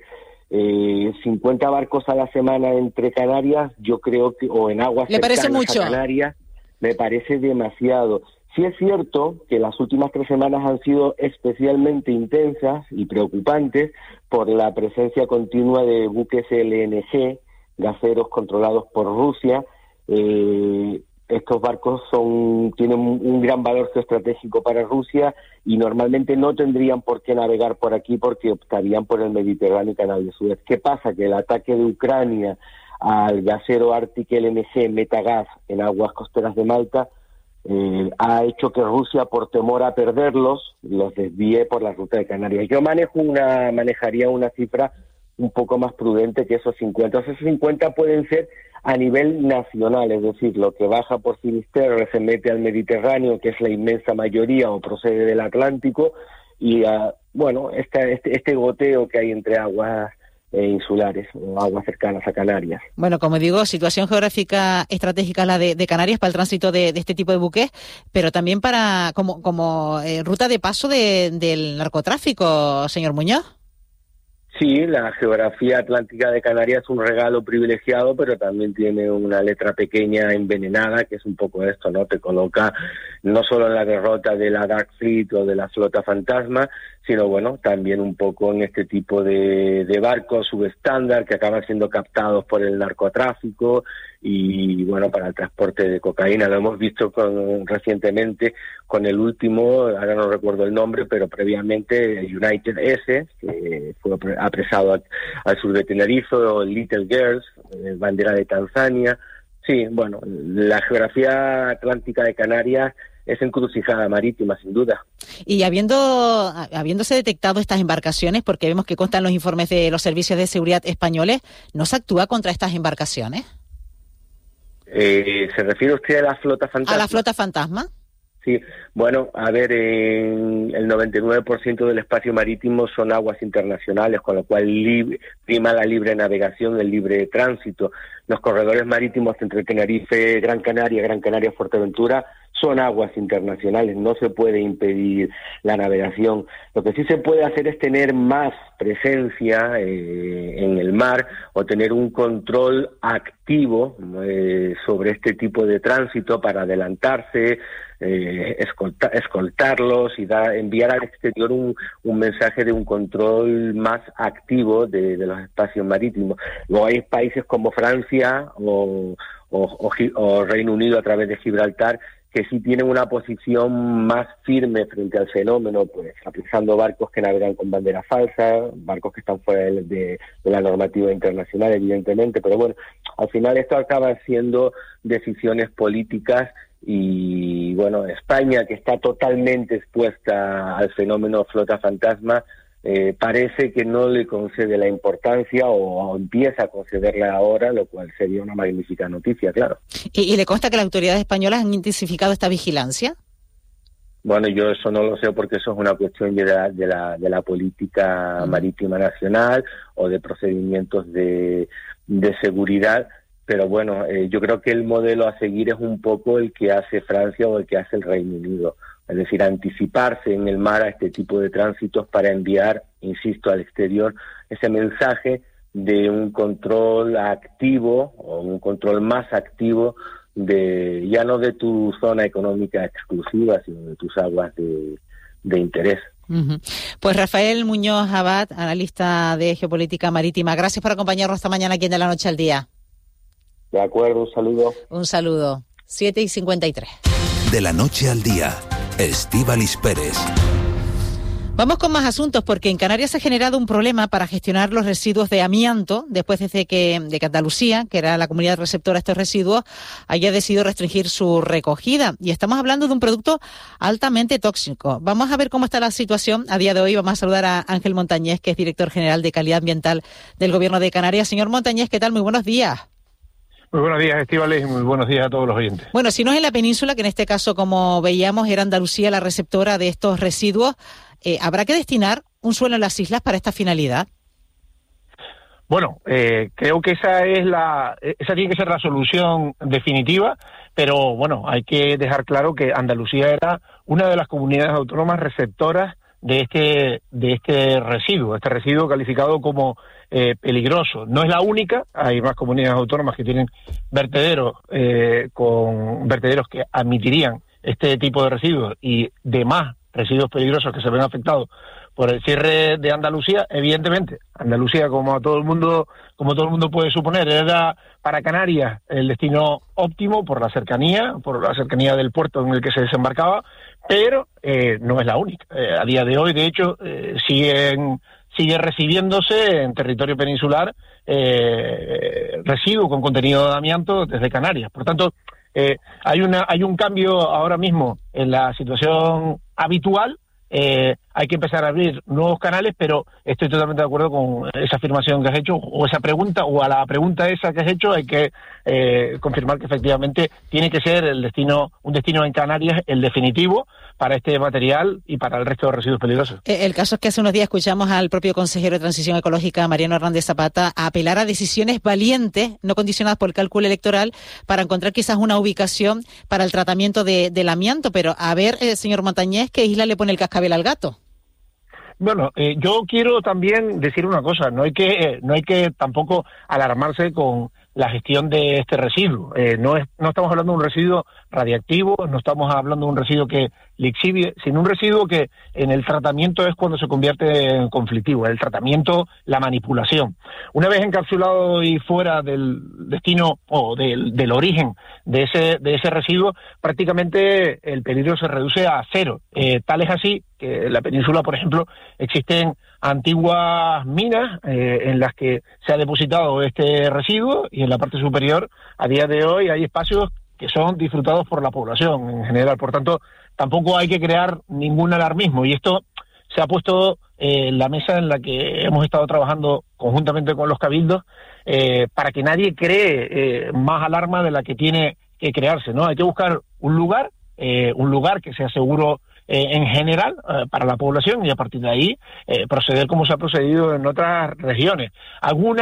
50 barcos a la semana entre Canarias, yo creo que, o en aguas cercanas a Canarias, me parece demasiado. Sí es cierto que las últimas 3 semanas han sido especialmente intensas y preocupantes por la presencia continua de buques LNG, gaseros controlados por Rusia. Estos barcos tienen un gran valor geoestratégico para Rusia y normalmente no tendrían por qué navegar por aquí porque optarían por el Mediterráneo y Canal de Suez. ¿Qué pasa? Que el ataque de Ucrania al gasero Arctic LNG Metagas en aguas costeras de Malta ha hecho que Rusia, por temor a perderlos, los desvíe por la ruta de Canarias. Yo manejaría una cifra un poco más prudente que esos 50. Esos 50 pueden ser a nivel nacional, es decir, lo que baja por Finisterre se mete al Mediterráneo, que es la inmensa mayoría, o procede del Atlántico, y bueno, este goteo que hay entre aguas insulares o aguas cercanas a Canarias. Bueno, como digo, situación geográfica estratégica la de Canarias para el tránsito de este tipo de buques, pero también para como ruta de paso del narcotráfico, señor Muñoz. Sí, la geografía atlántica de Canarias es un regalo privilegiado, pero también tiene una letra pequeña envenenada, que es un poco esto, ¿no? Te coloca no solo en la derrota de la Dark Fleet o de la flota fantasma, sino, bueno, también un poco en este tipo de barcos subestándar que acaban siendo captados por el narcotráfico y, bueno, para el transporte de cocaína. Lo hemos visto recientemente con el último, ahora no recuerdo el nombre, pero previamente United S, que fue apresado al sur de Tenerife, o Little Girls, bandera de Tanzania. Sí, bueno, la geografía atlántica de Canarias es encrucijada marítima, sin duda. Y habiéndose detectado estas embarcaciones, porque vemos que constan los informes de los servicios de seguridad españoles, ¿no se actúa contra estas embarcaciones? ¿Se refiere usted a la flota fantasma? ¿A la flota fantasma? Sí, bueno, a ver, el 99% del espacio marítimo son aguas internacionales, con lo cual prima la libre navegación, el libre tránsito. Los corredores marítimos entre Tenerife, Gran Canaria, Fuerteventura, son aguas internacionales, no se puede impedir la navegación. Lo que sí se puede hacer es tener más presencia en el mar o tener un control activo sobre este tipo de tránsito para adelantarse, escoltarlos y enviar al exterior un mensaje de un control más activo de los espacios marítimos. Luego hay países como Francia o Reino Unido a través de Gibraltar que sí tienen una posición más firme frente al fenómeno, pues apresando barcos que navegan con bandera falsa, barcos que están fuera de la normativa internacional, evidentemente, pero bueno, al final esto acaba siendo decisiones políticas y, bueno, España, que está totalmente expuesta al fenómeno flota fantasma, parece que no le concede la importancia o empieza a concederla ahora, lo cual sería una magnífica noticia, claro. ¿Y le consta que las autoridades españolas han intensificado esta vigilancia? Bueno, yo eso no lo sé porque eso es una cuestión de la política marítima nacional o de procedimientos de seguridad, pero bueno, yo creo que el modelo a seguir es un poco el que hace Francia o el que hace el Reino Unido. Es decir, anticiparse en el mar a este tipo de tránsitos para enviar, insisto, al exterior ese mensaje de un control activo o un control más activo ya no de tu zona económica exclusiva, sino de tus aguas de interés. Uh-huh. Pues Rafael Muñoz Abad, analista de geopolítica marítima, gracias por acompañarnos esta mañana aquí en De la Noche al Día. De acuerdo, un saludo. Un saludo. 7:53. De la Noche al Día. Estíbaliz Pérez. Vamos con más asuntos, porque en Canarias se ha generado un problema para gestionar los residuos de amianto después de que Andalucía, que era la comunidad receptora de estos residuos, haya decidido restringir su recogida. Y estamos hablando de un producto altamente tóxico. Vamos a ver cómo está la situación a día de hoy. Vamos a saludar a Ángel Montañés, que es director general de Calidad Ambiental del Gobierno de Canarias. Señor Montañés, ¿qué tal? Muy buenos días. Muy buenos días, Estíbaliz, y muy buenos días a todos los oyentes. Bueno, si no es en la península, que en este caso, como veíamos, era Andalucía la receptora de estos residuos, ¿habrá que destinar un suelo en las islas para esta finalidad? Bueno, creo que esa tiene que ser la solución definitiva, pero bueno, hay que dejar claro que Andalucía era una de las comunidades autónomas receptoras de este residuo calificado como peligroso. No es la única, hay más comunidades autónomas que tienen vertederos con vertederos que admitirían este tipo de residuos y demás residuos peligrosos que se ven afectados por el cierre de Andalucía. Evidentemente, Andalucía, como todo el mundo puede suponer, era para Canarias el destino óptimo por la cercanía del puerto en el que se desembarcaba, pero no es la única. A día de hoy, de hecho, sigue recibiéndose en territorio peninsular residuos con contenido de amianto desde Canarias. Por tanto, hay un cambio ahora mismo en la situación habitual. Hay que empezar a abrir nuevos canales, pero estoy totalmente de acuerdo con esa afirmación que has hecho, o esa pregunta, o a la pregunta esa que has hecho, hay que confirmar que efectivamente tiene que ser un destino en Canarias el definitivo para este material y para el resto de residuos peligrosos. El caso es que hace unos días escuchamos al propio consejero de Transición Ecológica, Mariano Hernández Zapata, a apelar a decisiones valientes, no condicionadas por el cálculo electoral, para encontrar quizás una ubicación para el tratamiento del amianto. Pero a ver, señor Montañés, ¿qué isla le pone el cascabel al gato? Bueno, yo quiero también decir una cosa, no hay que tampoco alarmarse con la gestión de este residuo. No estamos hablando de un residuo radiactivo, no estamos hablando de un residuo que lixivie, sino un residuo que en el tratamiento es cuando se convierte en conflictivo, el tratamiento, la manipulación. Una vez encapsulado y fuera del destino o del origen de ese residuo, prácticamente el peligro se reduce a cero. Tal es así que en la península, por ejemplo, existen antiguas minas en las que se ha depositado este residuo, y en la parte superior, a día de hoy, hay espacios que son disfrutados por la población en general. Por tanto, tampoco hay que crear ningún alarmismo, y esto se ha puesto en la mesa en la que hemos estado trabajando conjuntamente con los cabildos para que nadie cree más alarma de la que tiene que crearse, ¿no? Hay que buscar un lugar que sea seguro en general para la población, y a partir de ahí proceder como se ha procedido en otras regiones. ¿Algún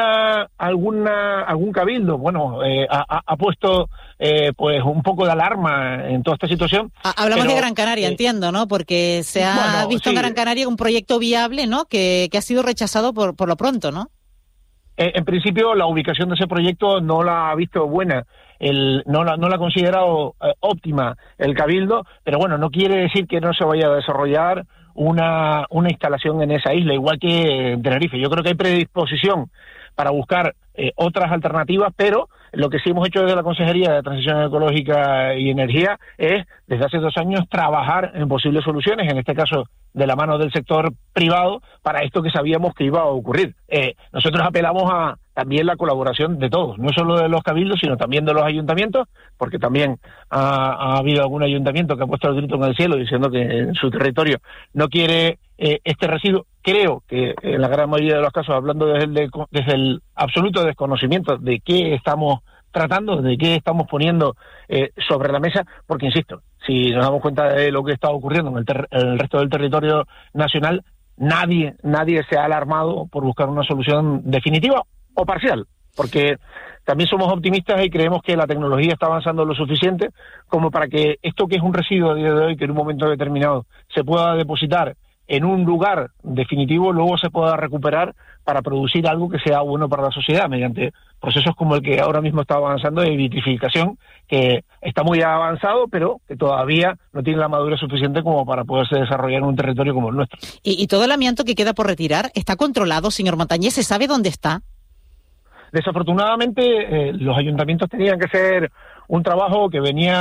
cabildo? Bueno, ha puesto pues un poco de alarma en toda esta situación. Hablamos de Gran Canaria, entiendo, ¿no? Porque se ha visto en Gran Canaria un proyecto viable, ¿no? Que ha sido rechazado por lo pronto, ¿no? En principio, la ubicación de ese proyecto no la ha visto buena, no la ha considerado óptima el Cabildo, pero bueno, no quiere decir que no se vaya a desarrollar una instalación en esa isla, igual que en Tenerife. Yo creo que hay predisposición para buscar otras alternativas, pero lo que sí hemos hecho desde la Consejería de Transición Ecológica y Energía es, desde hace 2 años, trabajar en posibles soluciones, en este caso de la mano del sector privado, para esto que sabíamos que iba a ocurrir. Nosotros apelamos a también la colaboración de todos, no solo de los cabildos, sino también de los ayuntamientos, porque también ha habido algún ayuntamiento que ha puesto el grito en el cielo diciendo que en su territorio no quiere este residuo. Creo que en la gran mayoría de los casos, hablando desde el absoluto desconocimiento de qué estamos tratando, de qué estamos poniendo sobre la mesa, porque insisto, si nos damos cuenta de lo que está ocurriendo en el resto del territorio nacional, nadie se ha alarmado por buscar una solución definitiva o parcial, porque también somos optimistas y creemos que la tecnología está avanzando lo suficiente como para que esto, que es un residuo a día de hoy, que en un momento determinado se pueda depositar en un lugar definitivo, luego se pueda recuperar para producir algo que sea bueno para la sociedad, mediante procesos como el que ahora mismo está avanzando de vitrificación, que está muy avanzado, pero que todavía no tiene la madurez suficiente como para poderse desarrollar en un territorio como el nuestro. ¿Y todo el amianto que queda por retirar está controlado, señor Montañés? ¿Se sabe dónde está? Desafortunadamente, los ayuntamientos tenían que hacer un trabajo que venía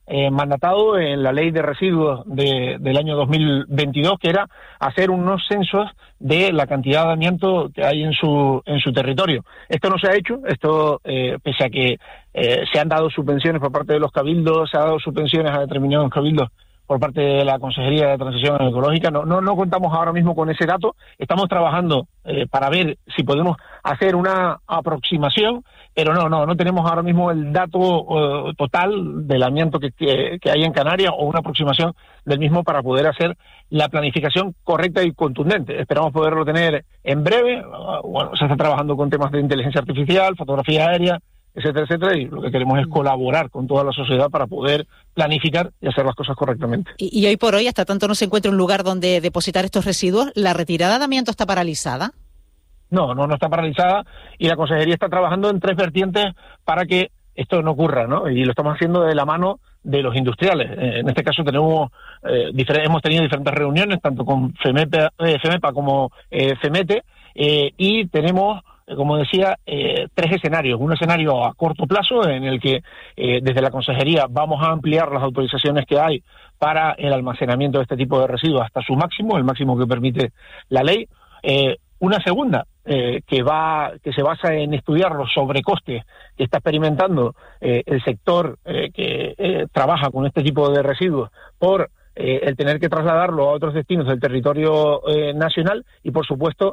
mandatado en la ley de residuos del año 2022, que era hacer unos censos de la cantidad de amianto que hay en su territorio. Esto no se ha hecho, pese a que se han dado subvenciones por parte de los cabildos, se han dado subvenciones a determinados cabildos por parte de la Consejería de Transición Ecológica. No contamos ahora mismo con ese dato. Estamos trabajando para ver si podemos hacer una aproximación, pero no tenemos ahora mismo el dato total del amianto que hay en Canarias, o una aproximación del mismo para poder hacer la planificación correcta y contundente. Esperamos poderlo tener en breve. Bueno, se está trabajando con temas de inteligencia artificial, fotografía aérea, etcétera, etcétera, y lo que queremos es colaborar con toda la sociedad para poder planificar y hacer las cosas correctamente. Y hoy por hoy, hasta tanto no se encuentra un lugar donde depositar estos residuos, ¿la retirada de amianto está paralizada? No está paralizada, y la Consejería está trabajando en 3 vertientes para que esto no ocurra, ¿no? Y lo estamos haciendo de la mano de los industriales. En este caso hemos tenido diferentes reuniones, tanto con FEMEPA como FEMETE, y tenemos, como decía, 3 escenarios. Un escenario a corto plazo, en el que desde la Consejería vamos a ampliar las autorizaciones que hay para el almacenamiento de este tipo de residuos hasta su máximo, el máximo que permite la ley. Una segunda, que se basa en estudiar los sobrecostes que está experimentando el sector que trabaja con este tipo de residuos por el tener que trasladarlo a otros destinos del territorio nacional, y por supuesto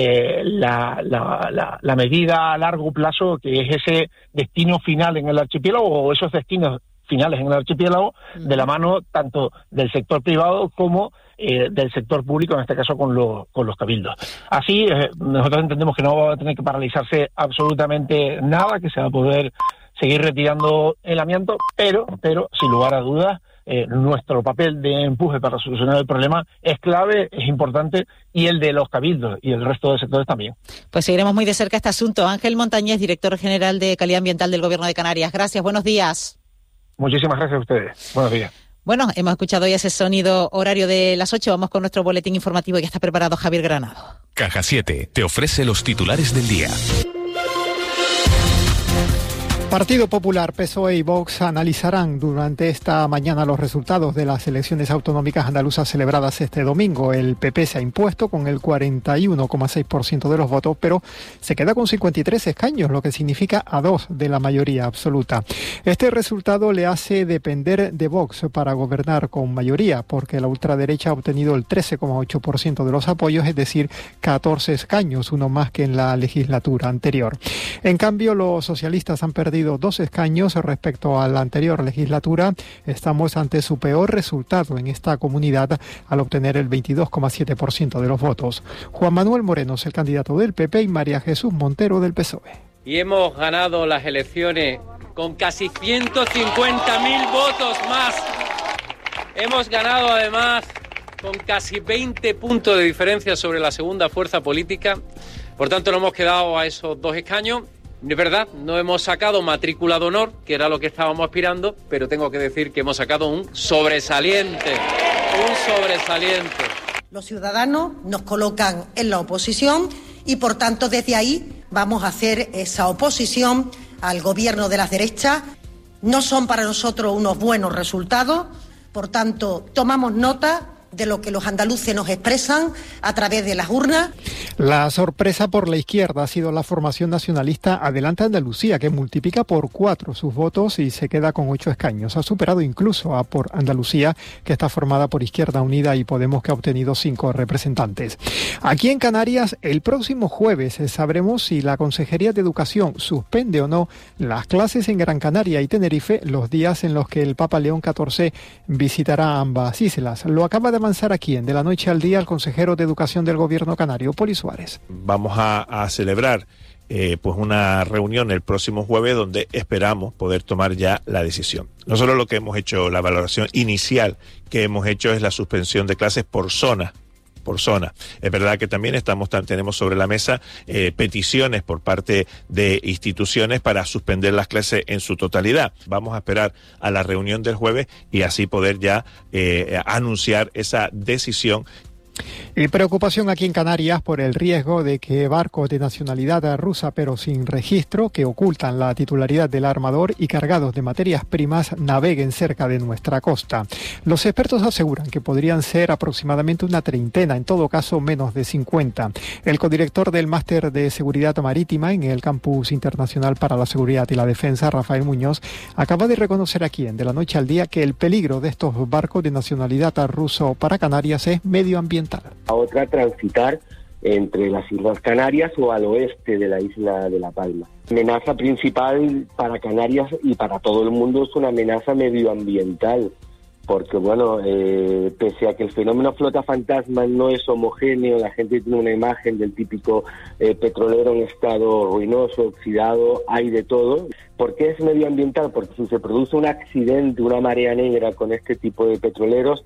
la medida a largo plazo, que es ese destino final en el archipiélago, o esos destinos finales en el archipiélago, de la mano tanto del sector privado como del sector público, en este caso con los cabildos. Así, nosotros entendemos que no va a tener que paralizarse absolutamente nada, que se va a poder seguir retirando el amianto, pero sin lugar a dudas, nuestro papel de empuje para solucionar el problema es clave, es importante, y el de los cabildos y el resto de sectores también. Pues seguiremos muy de cerca este asunto. Ángel Montañés, director general de Calidad Ambiental del Gobierno de Canarias. Gracias, buenos días. Muchísimas gracias a ustedes. Buenos días. Bueno, hemos escuchado ya ese sonido horario de las 8. Vamos con nuestro boletín informativo. Ya está preparado Javier Granado. Caja 7 te ofrece los titulares del día. Partido Popular, PSOE y Vox analizarán durante esta mañana los resultados de las elecciones autonómicas andaluzas celebradas este domingo. El PP se ha impuesto con el 41,6% de los votos, pero se queda con 53 escaños, lo que significa a 2 de la mayoría absoluta. Este resultado le hace depender de Vox para gobernar con mayoría, porque la ultraderecha ha obtenido el 13,8% de los apoyos, es decir, 14 escaños, uno más que en la legislatura anterior. En cambio, los socialistas han perdido 2 escaños respecto a la anterior legislatura. Estamos ante su peor resultado en esta comunidad al obtener el 22,7% de los votos. Juan Manuel Moreno es el candidato del PP y María Jesús Montero del PSOE. Y hemos ganado las elecciones con casi 150.000 votos más. Hemos ganado además con casi 20 puntos de diferencia sobre la segunda fuerza política. Por tanto, nos hemos quedado a esos 2 escaños. Es verdad, no hemos sacado matrícula de honor, que era lo que estábamos aspirando, pero tengo que decir que hemos sacado un sobresaliente. Los ciudadanos nos colocan en la oposición y, por tanto, desde ahí vamos a hacer esa oposición al gobierno de las derechas. No son para nosotros unos buenos resultados, por tanto, tomamos nota de lo que los andaluces nos expresan a través de las urnas. La sorpresa por la izquierda ha sido la formación nacionalista Adelante Andalucía, que multiplica por 4 sus votos y se queda con 8 escaños. Ha superado incluso a Por Andalucía, que está formada por Izquierda Unida y Podemos, que ha obtenido 5 representantes. Aquí en Canarias, el próximo jueves sabremos si la Consejería de Educación suspende o no las clases en Gran Canaria y Tenerife los días en los que el Papa León XIV visitará ambas islas. Lo acaba de avanzar aquí en De la Noche al Día el consejero de Educación del Gobierno canario, Poli Suárez. Vamos a celebrar pues una reunión el próximo jueves donde esperamos poder tomar ya la decisión. Nosotros lo que hemos hecho, la valoración inicial que hemos hecho es la suspensión de clases por zona. Es verdad que también tenemos sobre la mesa peticiones por parte de instituciones para suspender las clases en su totalidad. Vamos a esperar a la reunión del jueves y así poder ya anunciar esa decisión Y preocupación aquí en Canarias por el riesgo de que barcos de nacionalidad rusa pero sin registro, que ocultan la titularidad del armador y cargados de materias primas, naveguen cerca de nuestra costa. Los expertos aseguran que podrían ser aproximadamente una treintena, en todo caso menos de 50. El codirector del Máster de Seguridad Marítima en el Campus Internacional para la Seguridad y la Defensa, Rafael Muñoz, acaba de reconocer aquí en De la Noche al Día que el peligro de estos barcos de nacionalidad ruso para Canarias es medioambiental. A otra transitar entre las Islas Canarias o al oeste de la isla de La Palma. La amenaza principal para Canarias y para todo el mundo es una amenaza medioambiental, porque bueno, pese a que el fenómeno flota fantasma no es homogéneo, la gente tiene una imagen del típico petrolero en estado ruinoso, oxidado, hay de todo. ¿Por qué es medioambiental? Porque si se produce un accidente, una marea negra con este tipo de petroleros,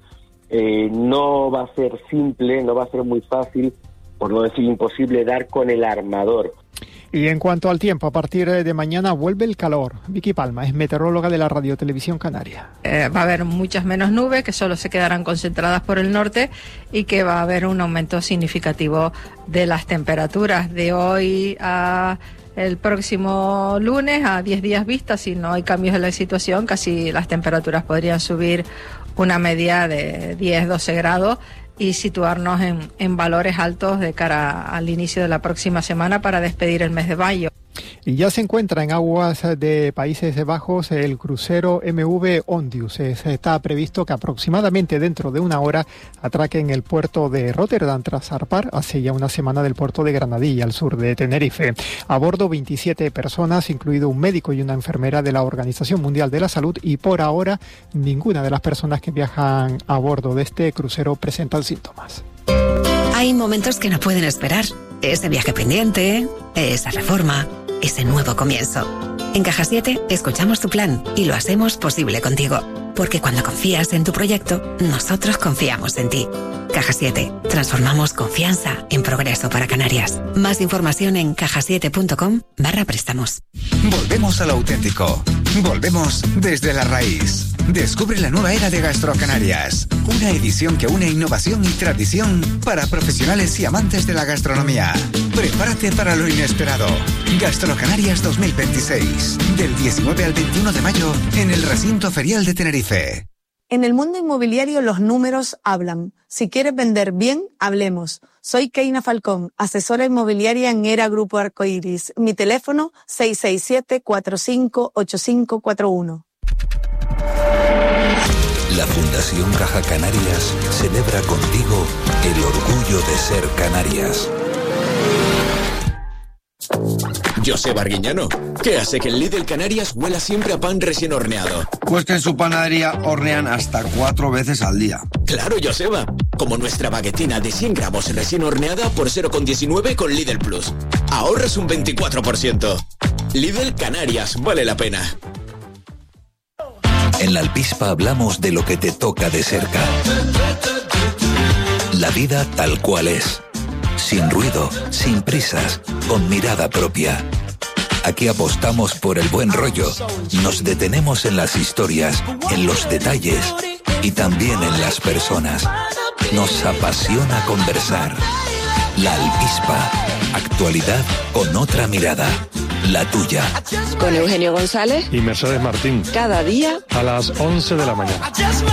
no va a ser simple, no va a ser muy fácil, por no decir imposible, dar con el armador. Y en cuanto al tiempo, a partir de mañana vuelve el calor. Vicky Palma es meteoróloga de la Radio Televisión Canaria. Va a haber muchas menos nubes que solo se quedarán concentradas por el norte y que va a haber un aumento significativo de las temperaturas de hoy a el próximo lunes, a 10 días vista. Si no hay cambios en la situación, casi las temperaturas podrían subir una media de 10-12 grados y situarnos en valores altos de cara al inicio de la próxima semana para despedir el mes de mayo. Y ya se encuentra en aguas de Países Bajos el crucero MV Ondius. Está previsto que aproximadamente dentro de una hora atraque en el puerto de Rotterdam tras zarpar hace ya una semana del puerto de Granadilla, al sur de Tenerife. A bordo 27 personas, incluido un médico y una enfermera de la Organización Mundial de la Salud, y por ahora ninguna de las personas que viajan a bordo de este crucero presentan síntomas. Hay momentos que no pueden esperar. Ese viaje pendiente, esa reforma, ese nuevo comienzo. En Caja 7 escuchamos tu plan y lo hacemos posible contigo. Porque cuando confías en tu proyecto, nosotros confiamos en ti. Caja 7. Transformamos confianza en progreso para Canarias. Más información en cajasiete.com/préstamos. Volvemos a lo auténtico. Volvemos desde la raíz. Descubre la nueva era de GastroCanarias. Una edición que une innovación y tradición para profesionales y amantes de la gastronomía. Prepárate para lo inesperado. GastroCanarias 2026. Del 19 al 21 de mayo en el Recinto Ferial de Tenerife. En el mundo inmobiliario los números hablan. Si quieres vender bien, hablemos. Soy Keina Falcón, asesora inmobiliaria en ERA Grupo Arcoiris. Mi teléfono 667-458541. La Fundación Caja Canarias celebra contigo el orgullo de ser Canarias. José Arguiñano, ¿qué hace que el Lidl Canarias huela siempre a pan recién horneado? Pues que en su panadería hornean hasta 4 veces al día. Claro, Joseba, como nuestra baguetina de 100 gramos recién horneada por 0,19 con Lidl Plus. Ahorras un 24%. Lidl Canarias, vale la pena. En la Alpispa hablamos de lo que te toca de cerca. La vida tal cual es. Sin ruido, sin prisas, con mirada propia. Aquí apostamos por el buen rollo. Nos detenemos en las historias, en los detalles y también en las personas. Nos apasiona conversar. La Alpispa. Actualidad con otra mirada. La tuya. Con Eugenio González y Mercedes Martín. Cada día a las 11 de la mañana.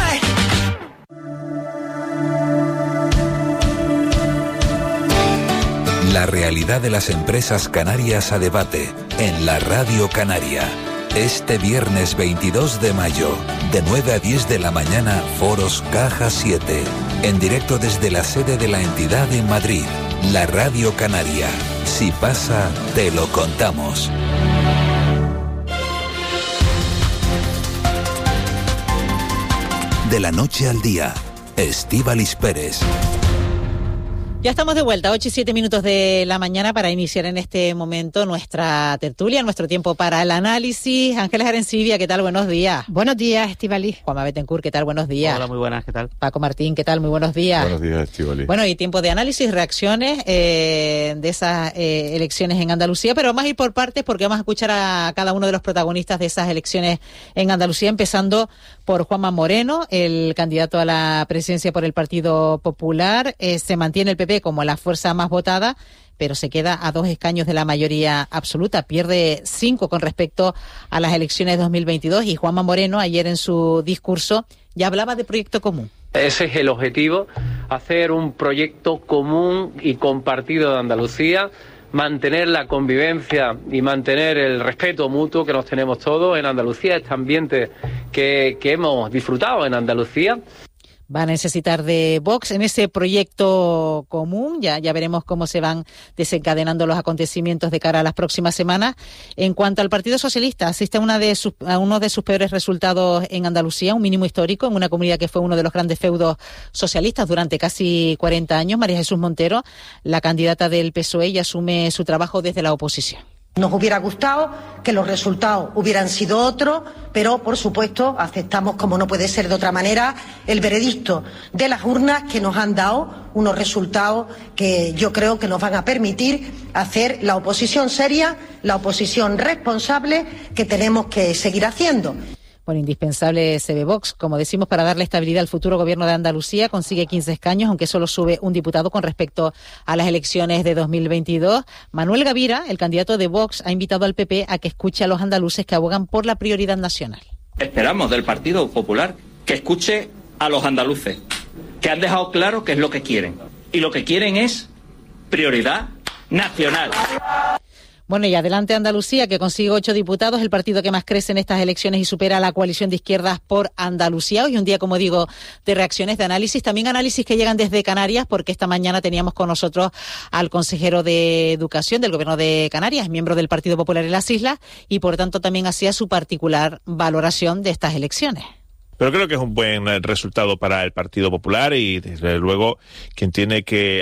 La realidad de las empresas canarias a debate en la Radio Canaria. Este viernes 22 de mayo, de 9 a 10 de la mañana, Foros Caja 7. En directo desde la sede de la entidad en Madrid. La Radio Canaria. Si pasa, te lo contamos. De la noche al día, Estíbaliz Pérez. Ya estamos de vuelta, 8:07 de la mañana, para iniciar en este momento nuestra tertulia, nuestro tiempo para el análisis. Ángeles Arencibia, ¿qué tal? Buenos días. Buenos días, Estíbaliz. Juanma Betancourt, ¿qué tal? Buenos días. Hola, muy buenas, ¿qué tal? Paco Martín, ¿qué tal? Muy buenos días. Buenos días, Estíbaliz. Bueno, y tiempo de análisis, reacciones de esas elecciones en Andalucía, pero vamos a ir por partes porque vamos a escuchar a cada uno de los protagonistas de esas elecciones en Andalucía, empezando por Juanma Moreno, el candidato a la presidencia por el Partido Popular. Se mantiene el PP como la fuerza más votada, pero se queda a 2 escaños de la mayoría absoluta, pierde 5 con respecto a las elecciones de 2022, y Juanma Moreno ayer en su discurso ya hablaba de proyecto común. Ese es el objetivo, hacer un proyecto común y compartido de Andalucía, mantener la convivencia y mantener el respeto mutuo que nos tenemos todos en Andalucía, este ambiente que hemos disfrutado en Andalucía. Va a necesitar de Vox en ese proyecto común. Ya veremos cómo se van desencadenando los acontecimientos de cara a las próximas semanas. En cuanto al Partido Socialista, asiste a uno de sus peores resultados en Andalucía, un mínimo histórico en una comunidad que fue uno de los grandes feudos socialistas durante casi 40 años. María Jesús Montero, la candidata del PSOE, y asume su trabajo desde la oposición. Nos hubiera gustado que los resultados hubieran sido otros, pero por supuesto aceptamos, como no puede ser de otra manera, el veredicto de las urnas, que nos han dado unos resultados que yo creo que nos van a permitir hacer la oposición seria, la oposición responsable que tenemos que seguir haciendo. Bueno, indispensable se ve Vox, como decimos, para darle estabilidad al futuro gobierno de Andalucía. Consigue 15 escaños, aunque solo sube un diputado con respecto a las elecciones de 2022. Manuel Gavira, el candidato de Vox, ha invitado al PP a que escuche a los andaluces que abogan por la prioridad nacional. Esperamos del Partido Popular que escuche a los andaluces, que han dejado claro qué es lo que quieren. Y lo que quieren es prioridad nacional. Bueno, y adelante Andalucía, que consigue 8 diputados, el partido que más crece en estas elecciones y supera a la coalición de izquierdas por Andalucía. Hoy un día, como digo, de reacciones, de análisis, también análisis que llegan desde Canarias, porque esta mañana teníamos con nosotros al consejero de Educación del Gobierno de Canarias, miembro del Partido Popular en las Islas, y por tanto también hacía su particular valoración de estas elecciones. Pero creo que es un buen resultado para el Partido Popular y, desde luego, quien tiene que